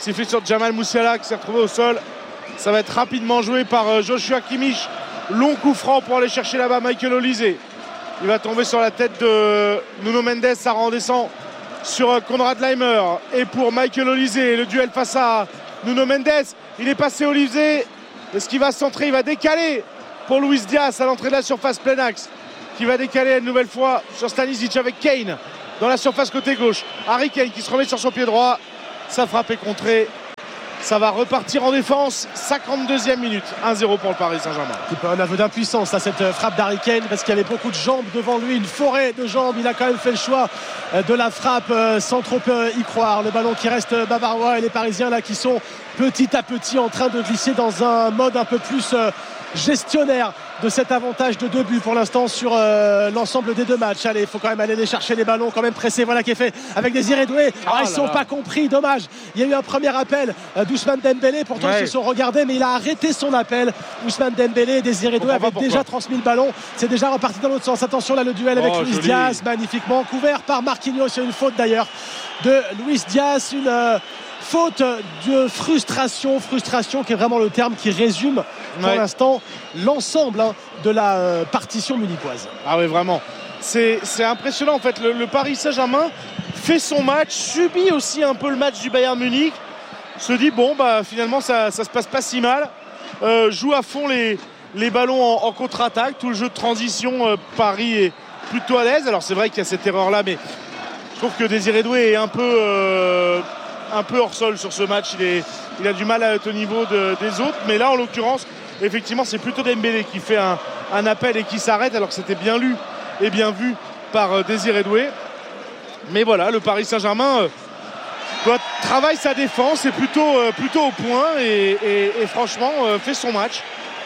C'est fait sur Jamal Musiala qui s'est retrouvé au sol. Ça va être rapidement joué par Joshua Kimmich. Long coup franc pour aller chercher là-bas Michael Olise. Il va tomber sur la tête de Nuno Mendes. Ça redescend sur Konrad Laimer. Et pour Michael Olise, le duel face à Nuno Mendes. Il est passé Olise. Est-ce qu'il va centrer? Il va décaler pour Luis Diaz à l'entrée de la surface plein axe. Qui va décaler une nouvelle fois sur Stanisic avec Kane dans la surface côté gauche. Harry Kane qui se remet sur son pied droit. Sa frappe est contrée. Ça va repartir en défense. cinquante-deuxième minute. un zéro pour le Paris Saint-Germain. Un peu un aveu d'impuissance à cette frappe d'Harry Kane parce qu'il y avait beaucoup de jambes devant lui, une forêt de jambes. Il a quand même fait le choix de la frappe sans trop y croire. Le ballon qui reste bavarois et les Parisiens là qui sont petit à petit en train de glisser dans un mode un peu plus gestionnaire de cet avantage de deux buts pour l'instant sur euh, l'ensemble des deux matchs. Allez, il faut quand même aller les chercher les ballons, quand même pressé. Voilà qui est fait avec Désiré Doué. Ah, ils ne sont là. pas compris, dommage. Il y a eu un premier appel euh, d'Ousmane Dembélé. Pourtant, ouais. ils se sont regardés, mais il a arrêté son appel. Ousmane Dembélé et Désiré Doué avaient déjà transmis le ballon. C'est déjà reparti dans l'autre sens. Attention là, le duel oh, avec Luis joli. Diaz, magnifiquement couvert par Marquinhos. C'est une faute d'ailleurs de Luis Diaz. Une euh, faute de frustration, frustration qui est vraiment le terme qui résume pour ouais. l'instant l'ensemble hein, de la euh, partition munichoise. Ah oui, vraiment. C'est, c'est impressionnant en fait. Le, le Paris Saint-Germain fait son match, subit aussi un peu le match du Bayern Munich. Se dit bon bah finalement ça, ça se passe pas si mal. Euh, joue à fond les, les ballons en, en contre-attaque. Tout le jeu de transition, euh, Paris est plutôt à l'aise. Alors c'est vrai qu'il y a cette erreur là, mais je trouve que Désiré Doué est un peu euh, un peu hors sol sur ce match. Il, est, il a du mal à être au niveau de, des autres. Mais là en l'occurrence, effectivement, c'est plutôt Dembélé qui fait un, un appel et qui s'arrête, alors que c'était bien lu et bien vu par euh, Désiré Doué. Mais voilà, le Paris Saint-Germain euh, doit travailler sa défense, est plutôt, euh, plutôt au point et, et, et franchement euh, fait son match.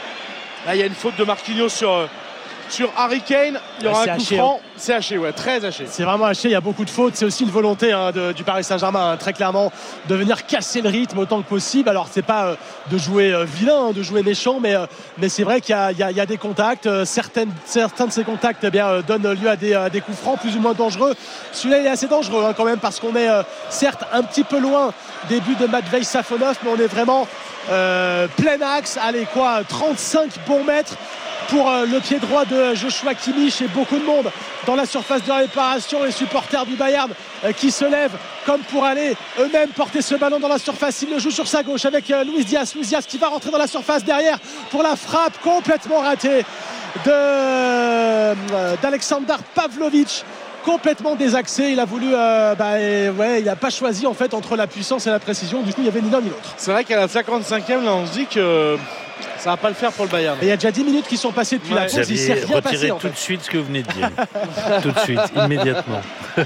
Là, il y a une faute de Marquinhos sur, euh, sur Harry Kane. Il y aura ouais, un coup haché, franc. Hein. C'est haché, ouais, très haché. C'est vraiment haché, il y a beaucoup de fautes. C'est aussi une volonté hein, de, du Paris Saint-Germain, hein, très clairement, de venir casser le rythme autant que possible. Alors, c'est pas euh, de jouer euh, vilain, hein, de jouer méchant, mais, euh, mais c'est vrai qu'il y a, il y a, il y a des contacts. Euh, certaines, certains de ces contacts eh bien, euh, donnent lieu à des, à des coups francs plus ou moins dangereux. Celui-là, il est assez dangereux hein, quand même, parce qu'on est euh, certes un petit peu loin des buts de Matvei Safonov, mais on est vraiment euh, plein axe. Allez, quoi, trente-cinq bons mètres pour euh, le pied droit de Joshua Kimmich et beaucoup de monde dans la surface de réparation. Les supporters du Bayern euh, qui se lèvent comme pour aller eux-mêmes porter ce ballon dans la surface. Il le joue sur sa gauche avec euh, Luis Diaz. Luis Diaz qui va rentrer dans la surface derrière pour la frappe complètement ratée de, euh, d'Alexander Pavlovic. Complètement désaxé, il a voulu euh, bah, et, ouais, il n'a pas choisi en fait entre la puissance et la précision, du coup il n'y avait ni l'un ni l'autre. C'est vrai qu'à la cinquante-cinquième là on se dit que ça va pas le faire pour le Bayern. Et il y a déjà dix minutes qui sont passées depuis ouais. la pause, il s'est rien passé en tout fait. de suite ce que vous venez de dire. Tout de suite, immédiatement.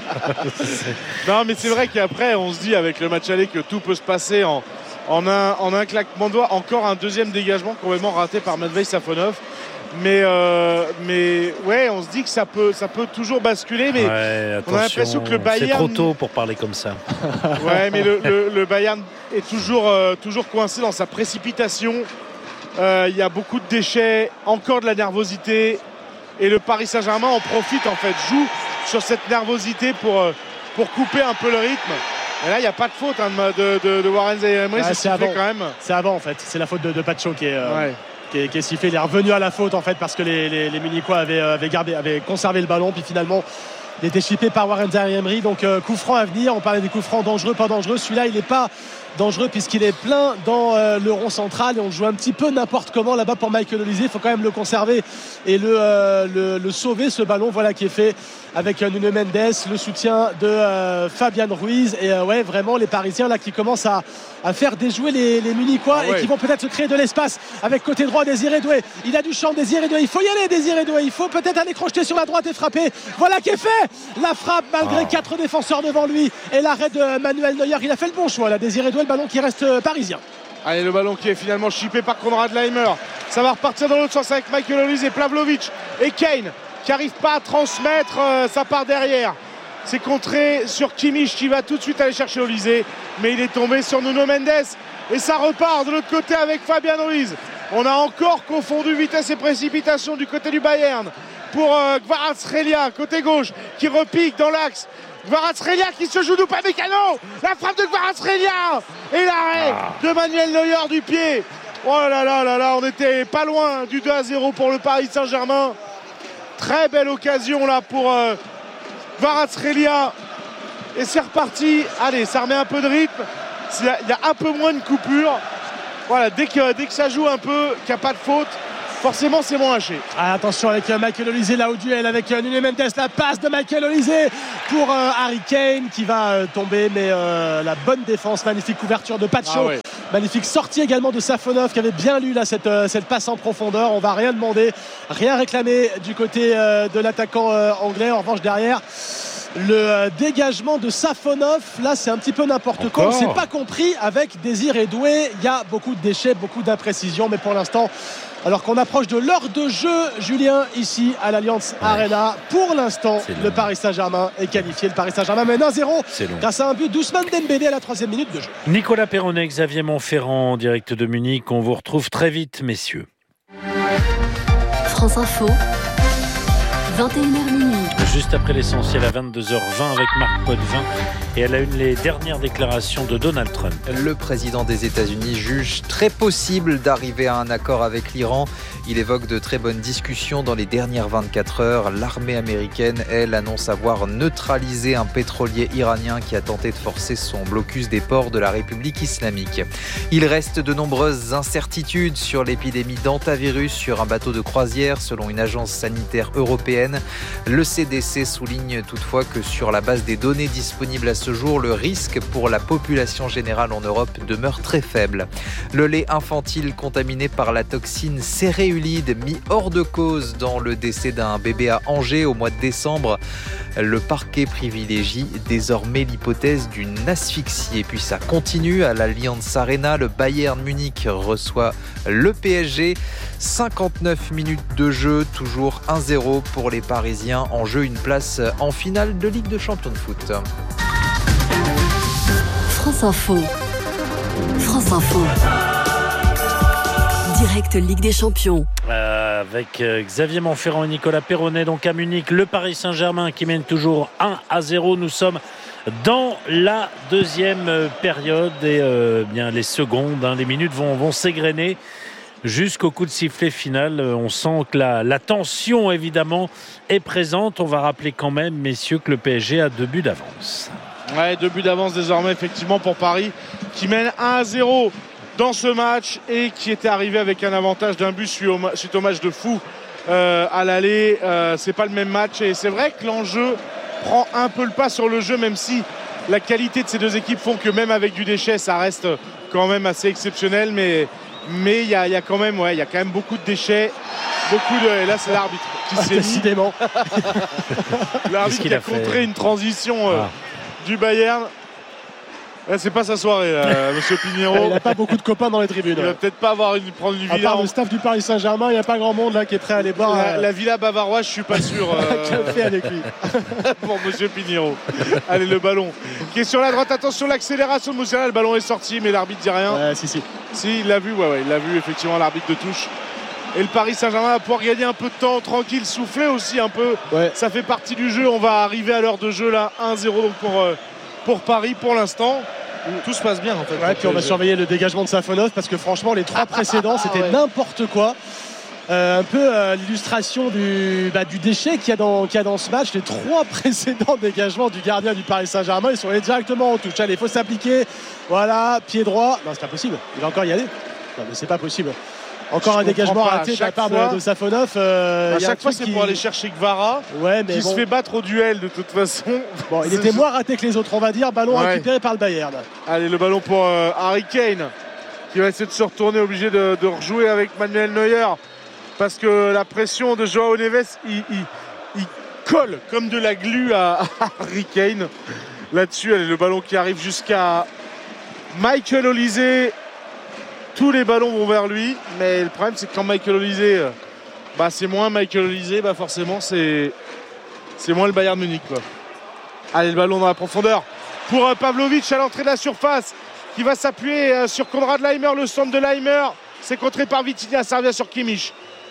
Non mais c'est vrai qu'après on se dit avec le match aller que tout peut se passer en, en, un, en un claquement de doigts. Encore un deuxième dégagement complètement raté par Matvei Safonov. Mais, euh, mais ouais, on se dit que ça peut, ça peut toujours basculer. Mais ouais, on a l'impression que le Bayern. C'est trop tôt pour parler comme ça. Ouais, mais le, le, le Bayern est toujours, euh, toujours coincé dans sa précipitation. Il euh, y a beaucoup de déchets, encore de la nervosité. Et le Paris Saint-Germain en profite, en fait, joue sur cette nervosité pour, euh, pour couper un peu le rythme. Et là, il n'y a pas de faute hein, de, de, de Warren Zaïre-Emery. Ouais, c'est avant. Quand même. C'est avant, en fait. C'est la faute de, de Pacho qui est. Euh... Ouais. Qui est, qui est sifflé, il est revenu à la faute en fait parce que les, les, les Munichois avaient, avaient, gardé, avaient conservé le ballon, puis finalement il était chippé par Warren Zaïre-Emery. Donc euh, coup franc à venir, on parlait des coups francs dangereux, pas dangereux, celui-là il n'est pas dangereux puisqu'il est plein dans euh, le rond central et on joue un petit peu n'importe comment là-bas pour Michael Olise. Il faut quand même le conserver et le, euh, le, le sauver ce ballon, voilà qui est fait avec euh, Nuno Mendes, le soutien de euh, Fabian Ruiz et euh, ouais vraiment les Parisiens là qui commencent à, à faire déjouer les, les Munichois ah ouais. et qui vont peut-être se créer de l'espace avec côté droit Désiré Doué. Il a du champ Désiré Doué, il faut y aller Désiré Doué, il faut peut-être aller crocheter sur la droite et frapper. Voilà qui est fait, la frappe malgré oh. quatre défenseurs devant lui et l'arrêt de Manuel Neuer. Il a fait le bon choix là, Désiré Doué, le ballon qui reste euh, parisien. Allez, le ballon qui est finalement chippé par Konrad Laimer. Ça va repartir dans l'autre sens avec Michael Olise et Pavlovic et Kane qui n'arrive pas à transmettre, euh, ça part derrière. C'est contré sur Kimmich qui va tout de suite aller chercher Olise, mais il est tombé sur Nuno Mendes et ça repart de l'autre côté avec Fabian Ruiz. On a encore confondu vitesse et précipitation du côté du Bayern pour euh, Kvaratskhelia côté gauche qui repique dans l'axe Kvaratskhelia qui se joue d'Upamecano. La frappe de Kvaratskhelia et l'arrêt ah. de Manuel Neuer du pied. Oh là là là là, on était pas loin du deux à zéro pour le Paris Saint-Germain. Très belle occasion là pour euh, Kvaratskhelia. Et c'est reparti. Allez, ça remet un peu de rythme. Il y a, il y a un peu moins de coupure. Voilà, dès que, dès que ça joue un peu, qu'il n'y a pas de faute, forcément c'est moins haché. Ah, attention avec Michael Olise là au duel avec Nuno Mendes, la passe de Michael Olise pour euh, Harry Kane qui va euh, tomber, mais euh, la bonne défense, magnifique couverture de Pacho, ah ouais. Magnifique sortie également de Safonov qui avait bien lu là cette, euh, cette passe en profondeur. On va rien demander, rien réclamer du côté euh, de l'attaquant euh, anglais. En revanche derrière le euh, dégagement de Safonov, là c'est un petit peu n'importe quoi, on ne s'est pas compris avec Désir Doué. Il y a beaucoup de déchets, beaucoup d'imprécisions, mais pour l'instant, alors qu'on approche de l'heure de jeu, Julien, ici à l'Allianz ouais. Arena, pour l'instant le Paris Saint-Germain est qualifié. Le Paris Saint-Germain mène un zéro grâce à un but d'Ousmane Dembélé à la troisième minute de jeu. Nicolas Perronnet, Xavier Montferrand en direct de Munich. On vous retrouve très vite, messieurs. France Info, vingt et une heures minuit. Juste après l'essentiel à vingt-deux heures vingt avec Marc Potvin. Et elle a une les dernières déclarations de Donald Trump. Le président des États-Unis juge très possible d'arriver à un accord avec l'Iran. Il évoque de très bonnes discussions dans les dernières vingt-quatre heures. L'armée américaine, elle, annonce avoir neutralisé un pétrolier iranien qui a tenté de forcer son blocus des ports de la République islamique. Il reste de nombreuses incertitudes sur l'épidémie d'hantavirus sur un bateau de croisière, selon une agence sanitaire européenne. Le C D C souligne toutefois que sur la base des données disponibles à ce jour, le risque pour la population générale en Europe demeure très faible. Le lait infantile contaminé par la toxine céréulide mis hors de cause dans le décès d'un bébé à Angers au mois de décembre. Le parquet privilégie désormais l'hypothèse d'une asphyxie. Et puis ça continue à l'Allianz Arena. Le Bayern Munich reçoit le P S G. cinquante-neuf minutes de jeu, toujours un zéro pour les Parisiens. En jeu, une place en finale de Ligue de Champions de foot. France Info. France Info. Direct Ligue des Champions. Euh, avec euh, Xavier Montferrand et Nicolas Perronnet, donc à Munich, le Paris Saint-Germain qui mène toujours un à zéro. Nous sommes dans la deuxième période et euh, bien les secondes, hein, les minutes vont, vont s'égrener jusqu'au coup de sifflet final. On sent que la, la tension évidemment est présente. On va rappeler quand même, messieurs, que le P S G a deux buts d'avance. Ouais, deux buts d'avance désormais effectivement pour Paris qui mène un à zéro dans ce match et qui était arrivé avec un avantage d'un but suite au match de fou euh, à l'aller. Euh, c'est pas le même match et c'est vrai que l'enjeu prend un peu le pas sur le jeu, même si la qualité de ces deux équipes font que même avec du déchet ça reste quand même assez exceptionnel, mais mais il y, y a quand même ouais il y a quand même beaucoup de déchets, beaucoup de et là c'est l'arbitre qui ah, s'est décidément l'arbitre qui a, a contré une transition euh, ah. du Bayern. Là, c'est pas sa soirée, là, monsieur Pinheiro. Il n'a pas beaucoup de copains dans les tribunes. Il va peut-être pas avoir une, prendre une villa. À part le staff du Paris Saint-Germain, il n'y a pas grand monde là qui est prêt à aller boire. La, euh... la villa bavaroise, je suis pas sûr. Euh... Qu'a fait avec lui pour monsieur Pinheiro. Allez, le ballon qui est sur la droite. Attention, l'accélération de Moussiala. Le ballon est sorti, mais l'arbitre dit rien. Ouais, si, si. Si, il l'a vu, ouais, ouais, il l'a vu effectivement, l'arbitre de touche. Et le Paris Saint-Germain va pouvoir gagner un peu de temps tranquille, souffler aussi un peu. Ouais. Ça fait partie du jeu. On va arriver à l'heure de jeu là, un zéro donc pour, euh, pour Paris pour l'instant. Tout se passe bien en fait. Ouais, puis on va surveiller le dégagement de Safonov parce que franchement les trois précédents c'était ouais. n'importe quoi. Euh, un peu euh, l'illustration du, bah, du déchet qu'il y, a dans, qu'il y a dans ce match. Les trois précédents dégagements du gardien du Paris Saint-Germain, ils sont allés directement en touche. Allez, il faut s'appliquer. Voilà, pied droit. Non, c'est pas possible. Il va encore y aller. Non, mais c'est pas possible. Encore je un dégagement raté de la part de, de Safonov. Euh, à chaque fois, c'est qui... pour aller chercher Kvara, ouais, mais qui bon... se fait battre au duel de toute façon. Bon, il était moins raté que les autres, on va dire. Ballon ouais. récupéré par le Bayern. Allez, le ballon pour euh, Harry Kane, qui va essayer de se retourner, obligé de, de rejouer avec Manuel Neuer. Parce que la pression de Joao Neves, il, il, il colle comme de la glu à, à Harry Kane. Là-dessus, allez, le ballon qui arrive jusqu'à Michael Olise. Tous les ballons vont vers lui, mais le problème c'est que quand Michael Olise, bah, c'est moins Michael Olise, bah, forcément c'est, c'est moins le Bayern Munich, quoi. Allez, le ballon dans la profondeur pour euh, Pavlovic à l'entrée de la surface qui va s'appuyer euh, sur Konrad Laimer, le centre de Laimer. C'est contré par Vitinha, ça revient sur Kimmich.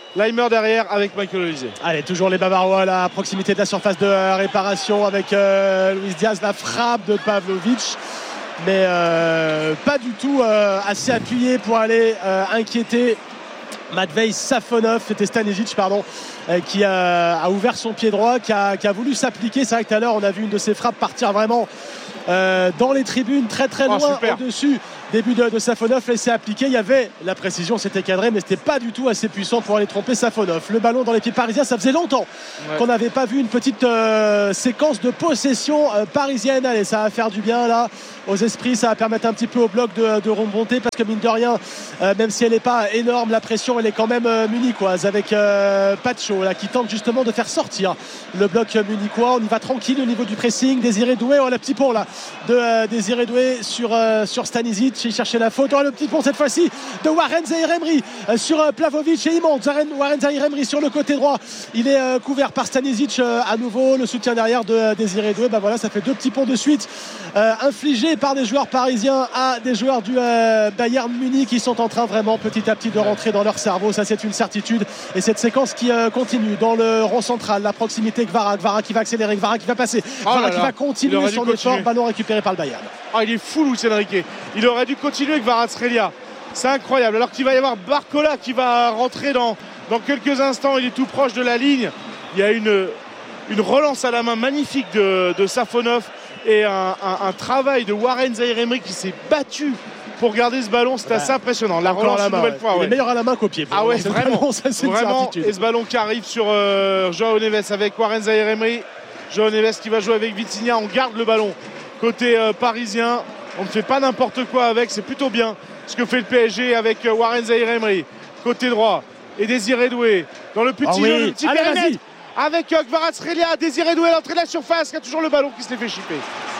Leimer derrière avec Michael Olise. Allez, toujours les Bavarois là, à proximité de la surface de euh, réparation avec euh, Luis Diaz, la frappe de Pavlovic. Mais euh, pas du tout euh, assez appuyé pour aller euh, inquiéter Matvei Safonov. C'était Stanisic, pardon, euh, qui a, a ouvert son pied droit, qui a, qui a voulu s'appliquer. C'est vrai que tout à l'heure, on a vu une de ses frappes partir vraiment euh, dans les tribunes, très très loin, oh, au-dessus. Début de, de Safonov, laissé appliquer. Il y avait la précision, c'était cadré, mais c'était pas du tout assez puissant pour aller tromper Safonov. Le ballon dans les pieds parisiens, ça faisait longtemps ouais. qu'on n'avait pas vu une petite euh, séquence de possession euh, parisienne. Allez, ça va faire du bien là aux esprits, ça va permettre un petit peu au bloc de, de remonter, parce que mine de rien, euh, même si elle n'est pas énorme, la pression elle est quand même euh, munichoise avec euh, Pacho là, qui tente justement de faire sortir le bloc munichois. On y va tranquille au niveau du pressing. Désiré Doué, oh, le petit pont là de euh, Désiré Doué sur, euh, sur Stanisic. Il cherchait la faute. Oh, le petit pont cette fois-ci de Warren Zaïre-Emery euh, sur euh, Pavlovic, et il monte. Warren Zaïre-Emery sur le côté droit, il est euh, couvert par Stanisic euh, à nouveau. Le soutien derrière de euh, Désiré Doué. Bah voilà, ça fait deux petits ponts de suite euh, infligés par des joueurs parisiens à des joueurs du euh, Bayern Munich, qui sont en train vraiment petit à petit de rentrer dans leur cerveau. Ça, c'est une certitude. Et cette séquence qui euh, continue dans le rond central, la proximité Kvara, Kvara qui va accélérer, Kvara qui va passer, Kvara oh qui va continuer son effort. Ballon récupéré par le Bayern. Oh, il est fou, Luis Enrique. Il aurait dû continuer avec Kvaratskhelia. C'est incroyable. Alors qu'il va y avoir Barcola qui va rentrer dans, dans quelques instants. Il est tout proche de la ligne. Il y a une, une relance à la main magnifique de, de Safonov, et un, un, un travail de Warren Zaïre-Emery qui s'est battu pour garder ce ballon. C'est ouais. assez impressionnant. La relance une nouvelle ouais. fois. Il ouais. est meilleur à la main qu'au pied. Ah ouais, vraiment. Ballon, ça, c'est vraiment. Et ce ballon qui arrive sur euh, Joao Neves avec Warren Zaïre-Emery. Joao Neves qui va jouer avec Vitinha. On garde le ballon côté euh, parisien. On ne fait pas n'importe quoi avec. C'est plutôt bien ce que fait le P S G avec euh, Warren Zaïre-Emery. Côté droit. Et Désiré Doué dans le petit oh jeu, oui. le petit Allez, périmètre. Avec euh, Kvaratskhelia. Désiré Doué à l'entrée de la surface. Qui a toujours le ballon qui se les fait chipper.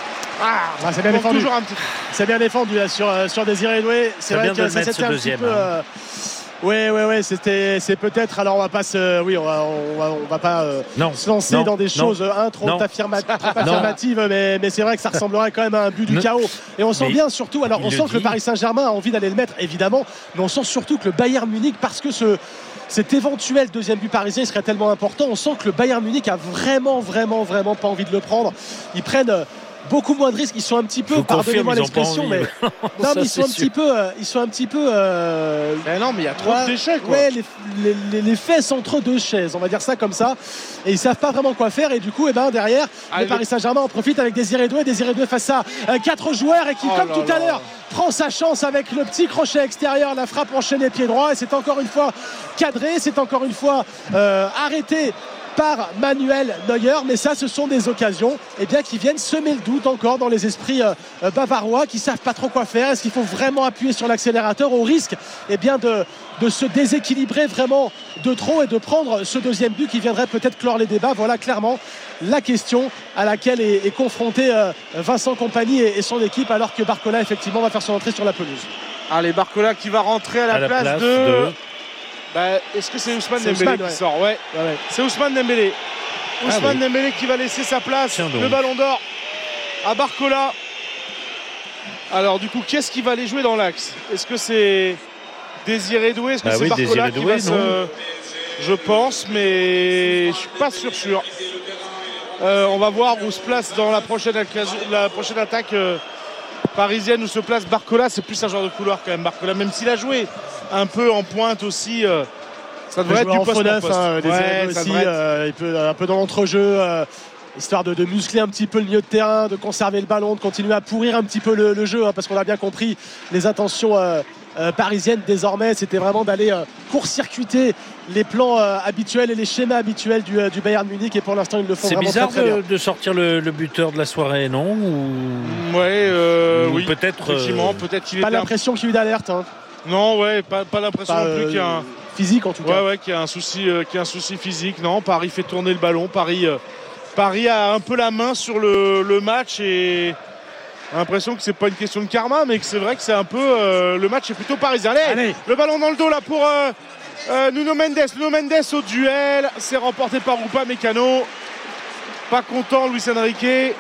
Ah, ah, c'est bien défendu. Toujours un petit... C'est bien défendu là, sur, euh, sur Désiré Doué. C'est vrai que ça c'était un petit peu. Euh... Oui, oui, oui, c'était, c'est peut-être. Alors, on va pas se, oui, on va, on va, on va pas euh, non, se lancer non, dans des non, choses un trop, affirma, trop affirmatives, mais, mais c'est vrai que ça ressemblerait quand même à un but du non. chaos. Et on sent mais bien surtout. Alors, on sent dit. que le Paris Saint-Germain a envie d'aller le mettre, évidemment, mais on sent surtout que le Bayern Munich, parce que ce cet éventuel deuxième but parisien serait tellement important, on sent que le Bayern Munich a vraiment, vraiment, vraiment pas envie de le prendre. Ils prennent beaucoup moins de risques. Ils sont un petit peu, pardonnez-moi l'expression, mais non, mais ils sont un petit peu, euh, ils sont un petit peu. Euh... Ben non, mais il y a trop ouais, de déchets, quoi. Ouais, les, les, les, les fesses entre deux chaises, on va dire ça comme ça. Et ils savent pas vraiment quoi faire. Et du coup, et ben derrière, ah, le Paris Saint-Germain en profite avec Désiré Doué. Désiré Doué face à euh, quatre joueurs et qui, oh comme tout là à l'heure, prend sa chance avec le petit crochet extérieur, la frappe enchaînée pied droit. Et c'est encore une fois cadré, c'est encore une fois euh, arrêté par Manuel Neuer, mais ça ce sont des occasions eh bien, qui viennent semer le doute encore dans les esprits euh, bavarois qui savent pas trop quoi faire. Est-ce qu'il faut vraiment appuyer sur l'accélérateur au risque eh bien, de, de se déséquilibrer vraiment de trop et de prendre ce deuxième but qui viendrait peut-être clore les débats? Voilà clairement la question à laquelle est, est confronté euh, Vincent Kompany et, et son équipe, alors que Barcola effectivement va faire son entrée sur la pelouse. Allez, Barcola qui va rentrer à la, à place, la place de... de... Bah, est-ce que c'est Ousmane c'est Dembélé Ousmane, qui ouais. sort ouais. Ouais, ouais. C'est Ousmane Dembélé. Ousmane ah, oui. Dembélé qui va laisser sa place. Le ballon d'or à Barcola. Alors du coup, qu'est-ce qui va aller jouer dans l'axe? Est-ce que c'est Désiré Doué? Est-ce que ah, c'est oui, Barcola qui Doué, va se... Je pense, mais je suis pas sûr sûr. Euh, on va voir où se place dans la prochaine, la prochaine attaque euh, parisienne, où se place Barcola. C'est plus un joueur de couloir quand même, Barcola, même s'il a joué un peu en pointe aussi. Euh, ça devrait être du poste neuf, hein, ouais, aussi, euh, il peut un peu dans l'entrejeu, euh, histoire de, de muscler un petit peu le milieu de terrain, de conserver le ballon, de continuer à pourrir un petit peu le, le jeu, hein, parce qu'on a bien compris les intentions euh, euh, parisiennes désormais, c'était vraiment d'aller euh, court-circuiter les plans euh, habituels et les schémas habituels du, euh, du Bayern Munich, et pour l'instant ils le font c'est vraiment très, très bien. bien. C'est bizarre de sortir le, le buteur de la soirée, non? Ou... Ouais, euh, Ou oui. Peut-être. Effectivement, peut-être qu'il pas l'impression un... qu'il y a eu d'alerte. Hein. Non, ouais, pas, pas l'impression pas, non plus euh, qu'il y a un physique en tout cas. Ouais, ouais, qu'il y a un souci, euh, qu'il y a un souci physique. Non, Paris fait tourner le ballon. Paris, euh, Paris a un peu la main sur le, le match, et l'impression que c'est pas une question de karma, mais que c'est vrai que c'est un peu euh, le match est plutôt parisien. Allez, Allez, le ballon dans le dos là pour euh, euh, Nuno Mendes. Nuno Mendes au duel, c'est remporté par Upamecano. Pas content Luis Enrique.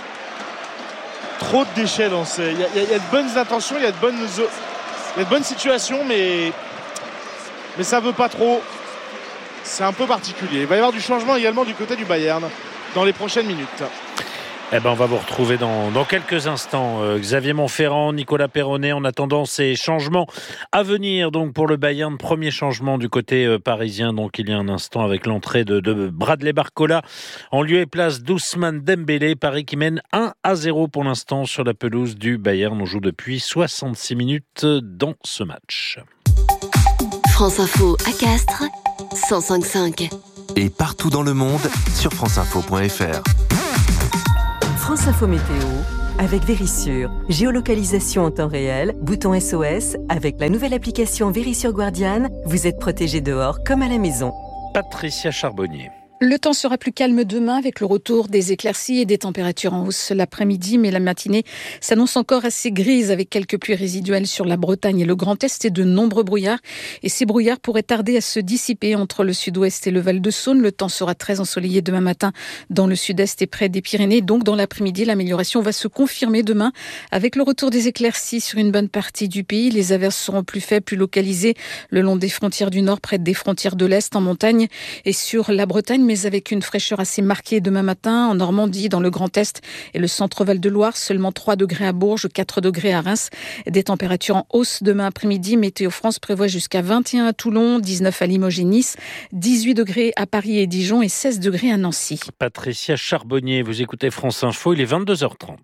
Trop de déchets dans ces. Il y, y, y a de bonnes intentions, il y a de bonnes. Il y a de bonnes situations, mais, mais ça veut pas trop. c'est un peu particulier. Il va y avoir du changement également du côté du Bayern dans les prochaines minutes. Eh ben, on va vous retrouver dans, dans quelques instants. Euh, Xavier Montferrand, Nicolas Perronnet, en attendant ces changements à venir. Donc, pour le Bayern, premier changement du côté euh, parisien. Donc, il y a un instant avec l'entrée de, de Bradley Barcola en lieu et place d'Ousmane Dembélé. Paris qui mène un à zéro pour l'instant sur la pelouse du Bayern. On joue depuis soixante-six minutes dans ce match. France Info à Castres, cent cinq virgule cinq. Et partout dans le monde sur franceinfo point f r. France Info Météo avec Vérissure. Géolocalisation en temps réel, bouton S O S. Avec la nouvelle application Vérissure Guardian, vous êtes protégé dehors comme à la maison. Patricia Charbonnier. Le temps sera plus calme demain avec le retour des éclaircies et des températures en hausse l'après-midi, mais la matinée s'annonce encore assez grise avec quelques pluies résiduelles sur la Bretagne et le Grand Est et de nombreux brouillards. Et ces brouillards pourraient tarder à se dissiper entre le sud-ouest et le Val-de-Saône. Le temps sera très ensoleillé demain matin dans le sud-est et près des Pyrénées. Donc dans l'après-midi, l'amélioration va se confirmer demain avec le retour des éclaircies sur une bonne partie du pays. Les averses seront plus faibles, plus localisées le long des frontières du nord, près des frontières de l'est, en montagne et sur la Bretagne, mais avec une fraîcheur assez marquée demain matin en Normandie, dans le Grand Est et le centre-Val de Loire. Seulement trois degrés à Bourges, quatre degrés à Reims. Des températures en hausse demain après-midi. Météo France prévoit jusqu'à vingt et un à Toulon, dix-neuf à Limoges et Nice, dix-huit degrés à Paris et Dijon et seize degrés à Nancy. Patricia Charbonnier, vous écoutez France Info, il est vingt-deux heures trente.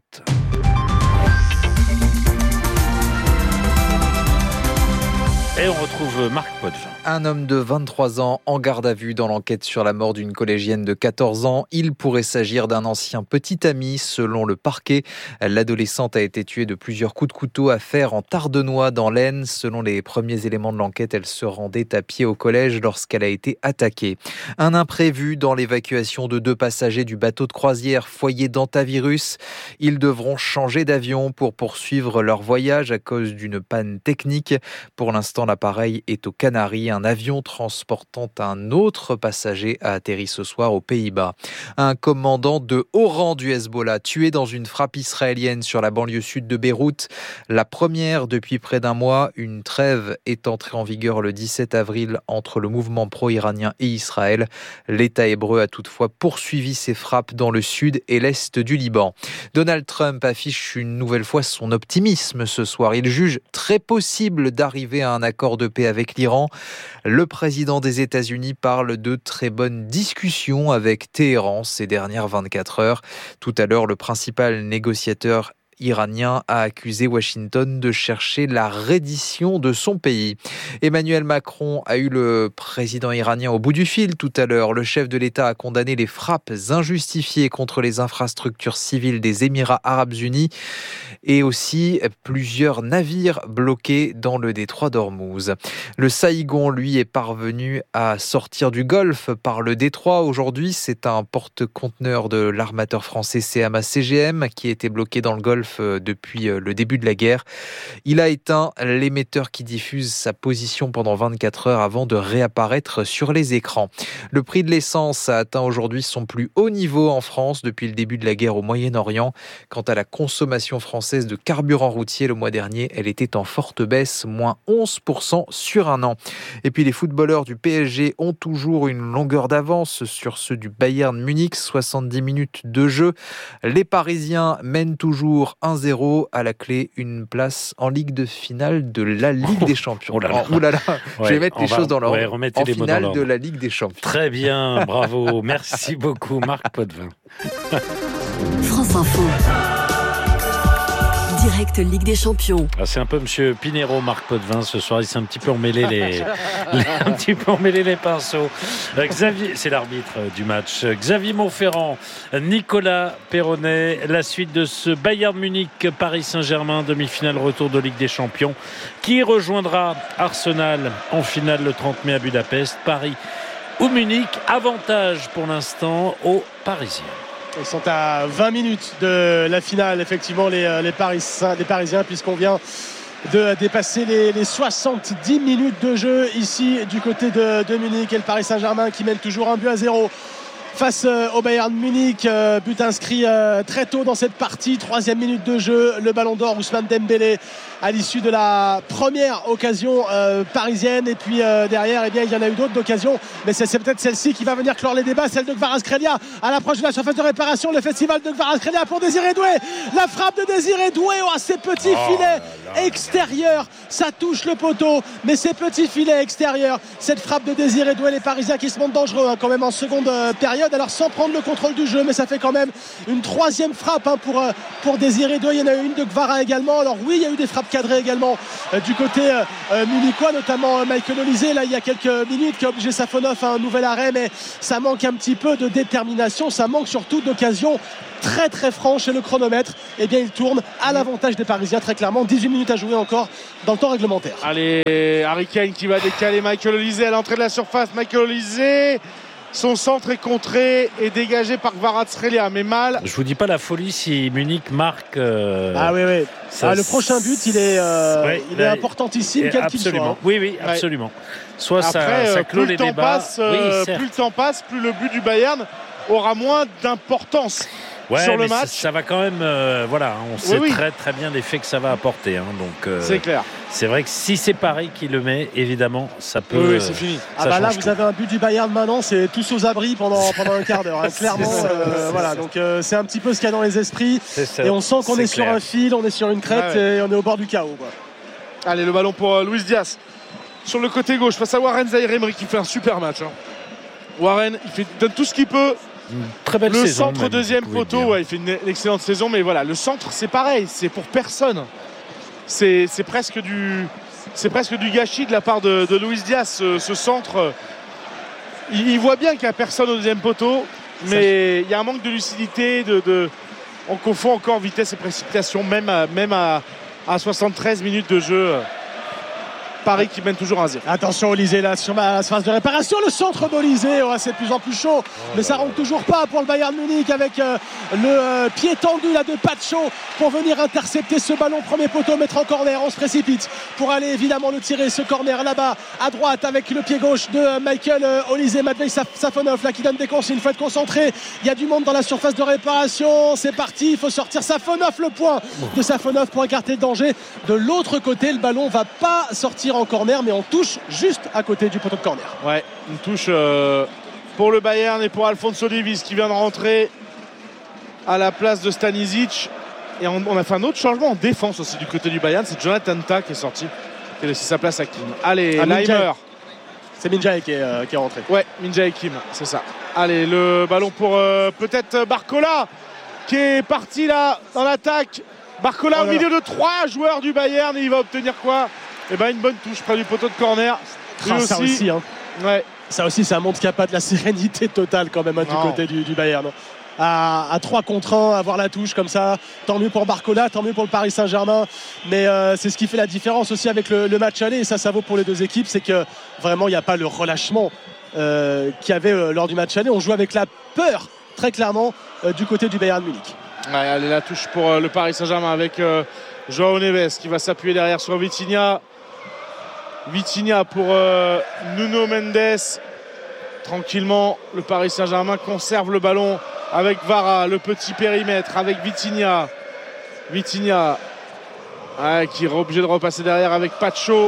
Et on retrouve Marc Potvin. Un homme de vingt-trois ans en garde à vue dans l'enquête sur la mort d'une collégienne de quatorze ans. Il pourrait s'agir d'un ancien petit ami, selon le parquet. L'adolescente a été tuée de plusieurs coups de couteau à fer en Tardenois dans l'Aisne. Selon les premiers éléments de l'enquête, elle se rendait à pied au collège lorsqu'elle a été attaquée. Un imprévu dans l'évacuation de deux passagers du bateau de croisière Foyer d'Antavirus. Ils devront changer d'avion pour poursuivre leur voyage à cause d'une panne technique. Pour l'instant, l'appareil est aux Canaries. Un avion transportant un autre passager a atterri ce soir aux Pays-Bas. Un commandant de haut rang du Hezbollah tué dans une frappe israélienne sur la banlieue sud de Beyrouth. La première depuis près d'un mois. Une trêve est entrée en vigueur le dix-sept avril entre le mouvement pro-iranien et Israël. L'État hébreu a toutefois poursuivi ses frappes dans le sud et l'est du Liban. Donald Trump affiche une nouvelle fois son optimisme ce soir. Il juge très possible d'arriver à un accord de paix avec l'Iran. Le président des États-Unis parle de très bonnes discussions avec Téhéran ces dernières vingt-quatre heures. Tout à l'heure, le principal négociateur iranien a accusé Washington de chercher la reddition de son pays. Emmanuel Macron a eu le président iranien au bout du fil tout à l'heure. Le chef de l'État a condamné les frappes injustifiées contre les infrastructures civiles des Émirats arabes unis et aussi plusieurs navires bloqués dans le détroit d'Ormuz. Le Saïgon, lui, est parvenu à sortir du Golfe par le détroit. Aujourd'hui, c'est un porte-conteneur de l'armateur français C M A C G M qui était bloqué dans le Golfe depuis le début de la guerre. Il a éteint l'émetteur qui diffuse sa position pendant vingt-quatre heures avant de réapparaître sur les écrans. Le prix de l'essence a atteint aujourd'hui son plus haut niveau en France depuis le début de la guerre au Moyen-Orient. Quant à la consommation française de carburant routier, le mois dernier, elle était en forte baisse, moins onze pour cent sur un an. Et puis les footballeurs du P S G ont toujours une longueur d'avance sur ceux du Bayern Munich, soixante-dix minutes de jeu. Les Parisiens mènent toujours un zéro, à la clé une place en Ligue de finale de la Ligue des Champions. Oh là là. Oh là là. Ouais, je vais mettre les va, choses dans l'ordre. Ouais, en les finale dans de la Ligue des Champions. Très bien, bravo. Merci beaucoup Marc Potvin. France Info. Direct Ligue des Champions. Ah, c'est un peu Monsieur Pinero, Marc Potvin ce soir. Il s'est un petit peu emmêlé les, les un petit peu emmêlé les pinceaux. Euh, Xavier, c'est l'arbitre euh, du match. Xavier Montferrand, Nicolas Perronnet. La suite de ce Bayern Munich Paris Saint-Germain, demi-finale retour de Ligue des Champions, qui rejoindra Arsenal en finale le trente mai à Budapest. Paris ou Munich, avantage pour l'instant aux Parisiens. Ils sont à vingt minutes de la finale, effectivement, les, les, Paris, les Parisiens, puisqu'on vient de dépasser les, les soixante-dix minutes de jeu ici du côté de, de Munich. Et le Paris Saint-Germain qui mène toujours un but à zéro face au Bayern Munich. But inscrit très tôt dans cette partie, troisième minute de jeu. Le ballon d'or, Ousmane Dembélé à l'issue de la première occasion euh, parisienne. Et puis euh, derrière, eh bien, il y en a eu d'autres d'occasions, mais c'est, c'est peut-être celle-ci qui va venir clore les débats, celle de Kvaratskhelia à l'approche de la surface de réparation. Le festival de Kvaratskhelia pour Désiré Doué, la frappe de Désiré Doué, oh, ces petits oh filets extérieurs, ça touche le poteau, mais ces petits filets extérieurs, cette frappe de Désiré Doué, les Parisiens qui se montrent dangereux hein, quand même en seconde euh, période, alors sans prendre le contrôle du jeu, mais ça fait quand même une troisième frappe hein, pour, euh, pour Désiré Doué. Il y en a eu une de Kvara également. Alors oui, il y a eu des frappes cadrées également euh, du côté euh, munichois, notamment euh, Michael Olise là il y a quelques minutes qui a obligé Safonov à un nouvel arrêt, mais ça manque un petit peu de détermination, ça manque surtout d'occasion très très franche, et le chronomètre eh bien il tourne à l'avantage des Parisiens très clairement. Dix-huit minutes à jouer encore dans le temps réglementaire. Allez, Harry Kane qui va décaler Michael Olise à l'entrée de la surface. Michael Olise, son centre est contré et dégagé par Kvaratskhelia, mais mal. Je vous dis pas la folie si Munich marque. Euh, ah oui oui. Ça, ah, le prochain but il est, euh, ouais, il est importantissime quel qu'il soit. Oui oui absolument. Soit Après, ça, ça clôt plus les le temps débats. Passe, euh, oui, plus le temps passe, plus le but du Bayern aura moins d'importance. Ouais, sur le mais match. Ça, ça va quand même, euh, voilà, on sait oui, oui. très très bien l'effet que ça va apporter. Hein, donc euh, c'est clair. C'est vrai que si c'est Paris qui le met, évidemment, ça peut. Oui, oui c'est fini. Ah bah là, vous tout. avez un but du Bayern maintenant, c'est tous aux abris pendant pendant un quart d'heure. Hein, clairement, euh, voilà. Donc euh, c'est un petit peu ce qu'il y a dans les esprits. Et on sent qu'on est, est sur un fil, on est sur une crête ah ouais. et on est au bord du chaos. Quoi. Allez, le ballon pour euh, Luis Diaz sur le côté gauche face à Warren Zaïre-Emery qui fait un super match. Hein. Warren, il fait, donne tout ce qu'il peut. Une très belle le saison. Le centre deuxième poteau, ouais, il fait une, une excellente saison, mais voilà, le centre c'est pareil, c'est pour personne. C'est, c'est presque du, c'est presque du gâchis de la part de, de Luis Diaz. Ce, ce centre, il, il voit bien qu'il n'y a personne au deuxième poteau, mais il y a un manque de lucidité. De, de, on confond encore vitesse et précipitation, même à, même à, à soixante-treize minutes de jeu. Paris qui mène toujours un zéro. Attention Olise là sur la phase de réparation, le centre d'Olise, oh, c'est de plus en plus chaud, oh, mais ça rentre toujours pas pour le Bayern Munich avec euh, le euh, pied tendu là de Pacho pour venir intercepter ce ballon premier poteau, mettre en corner. On se précipite pour aller évidemment le tirer, ce corner là-bas à droite avec le pied gauche de euh, Michael euh, Olise. Matvei Safonov là qui donne des consignes, il faut être concentré, il y a du monde dans la surface de réparation, c'est parti, il faut sortir Safonov, le point de Safonov pour écarter le danger. De l'autre côté, le ballon va pas sortir en corner, mais on touche juste à côté du poteau de corner. Ouais, une touche euh, pour le Bayern et pour Alphonso Davies qui vient de rentrer à la place de Stanisic. Et on, on a fait un autre changement en défense aussi du côté du Bayern, c'est Jonathan Tah qui est sorti, qui a laissé sa place à Kim. Allez, ah, Leimer. C'est Minjae qui est, euh, qui est rentré. Ouais, Minjae Kim, c'est ça. Allez, le ballon pour euh, peut-être Barcola qui est parti là dans l'attaque. Barcola oh au milieu de trois joueurs du Bayern, et il va obtenir quoi? Eh ben une bonne touche près du poteau de corner. Ah, ça aussi, aussi hein. ouais. Ça aussi, ça montre qu'il n'y a pas de la sérénité totale quand même hein, du côté du, du Bayern. À, à trois contre un, avoir la touche comme ça, tant mieux pour Barcola, tant mieux pour le Paris Saint-Germain. Mais euh, c'est ce qui fait la différence aussi avec le, le match aller, et ça, ça vaut pour les deux équipes, c'est que vraiment il n'y a pas le relâchement euh, qu'il y avait euh, lors du match aller. On joue avec la peur très clairement euh, du côté du Bayern Munich. Ouais, allez, la touche pour euh, le Paris Saint-Germain avec euh, João Neves qui va s'appuyer derrière sur Vitinha. Vitinha pour euh, Nuno Mendes. Tranquillement, le Paris Saint-Germain conserve le ballon avec Vara, le petit périmètre avec Vitinha. Vitinha ouais, qui est obligé de repasser derrière avec Pacho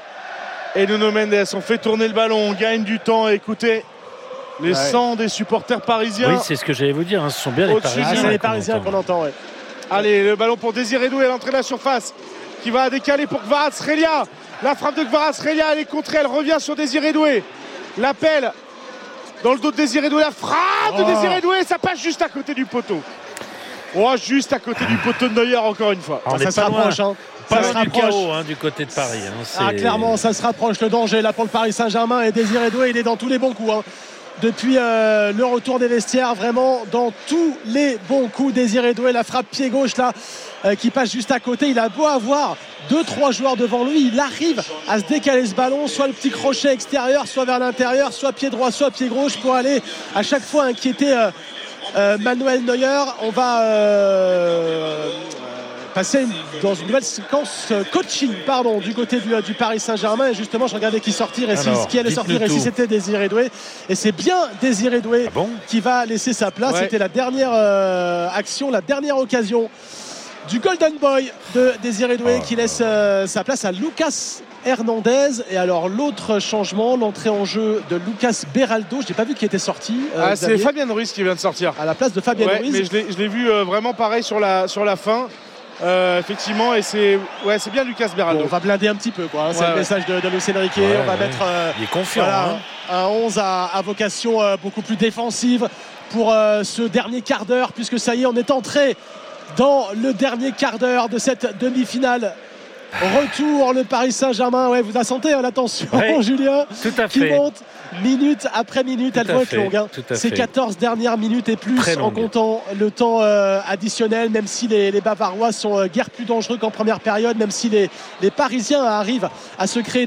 et Nuno Mendes. On fait tourner le ballon, on gagne du temps. Écoutez, les ouais. cent des supporters parisiens. Oui, c'est ce que j'allais vous dire, hein. Ce sont bien les Parisiens. Ah, c'est les Parisiens qu'on entend. Ouais. Allez, le ballon pour Désiré Doué à l'entrée de la surface qui va décaler pour Kvaratskhelia. La frappe de Kvaratskhelia, elle est contrée, elle revient sur Désiré Doué. L'appel dans le dos de Désiré Doué, la frappe oh. de Désiré Doué, ça passe juste à côté du poteau. Oh, juste à côté du poteau de Neuer encore une fois. Ah, ça se rapproche. Hein. Pas ça loin du chaos hein, du côté de Paris. Hein, ah, clairement, ça se rapproche. Le danger là pour le Paris Saint-Germain, et Désiré Doué, il est dans tous les bons coups. Hein. Depuis euh, le retour des vestiaires, vraiment dans tous les bons coups. Désiré Doué, la frappe pied gauche là euh, qui passe juste à côté. Il a beau avoir deux trois joueurs devant lui, il arrive à se décaler ce ballon, soit le petit crochet extérieur, soit vers l'intérieur, soit pied droit, soit pied gauche, pour aller à chaque fois inquiéter euh, euh, Manuel Neuer. On va euh, passer dans une nouvelle séquence coaching pardon, du côté du, du Paris Saint-Germain, et justement je regardais qui sortir et si, qui allait sortir, et si c'était Désiré Doué, et c'est bien Désiré Doué ah bon qui va laisser sa place. Ouais. C'était la dernière euh, action, la dernière occasion du Golden Boy de Désiré Doué oh. qui laisse euh, sa place à Lucas Hernandez. Et alors l'autre changement, l'entrée en jeu de Lucas Beraldo, je n'ai pas vu qui était sorti. Euh, ah, c'est Fabien Ruiz qui vient de sortir à la place de Fabien ouais, Ruiz. Mais je l'ai, je l'ai vu euh, vraiment pareil sur la, sur la fin. Euh, effectivement, et c'est, ouais, c'est bien Lucas Beraldo. Bon, on va blinder un petit peu, quoi. Hein, c'est ouais, le ouais. message de, de Luis Enrique. Ouais, on va ouais. mettre euh, Il est confiant, voilà, hein. un onze à, à vocation euh, beaucoup plus défensive pour euh, ce dernier quart d'heure, puisque ça y est, on est entré dans le dernier quart d'heure de cette demi-finale. Retour le Paris Saint-Germain. Ouais, vous la sentez, hein, l'attention, ouais, Julien, tout à qui fait. monte minute après minute. Tout elle va être longue. Hein. C'est quatorze dernières minutes et plus en comptant le temps euh, additionnel, même si les, les Bavarois sont euh, guère plus dangereux qu'en première période, même si les, les Parisiens arrivent à se créer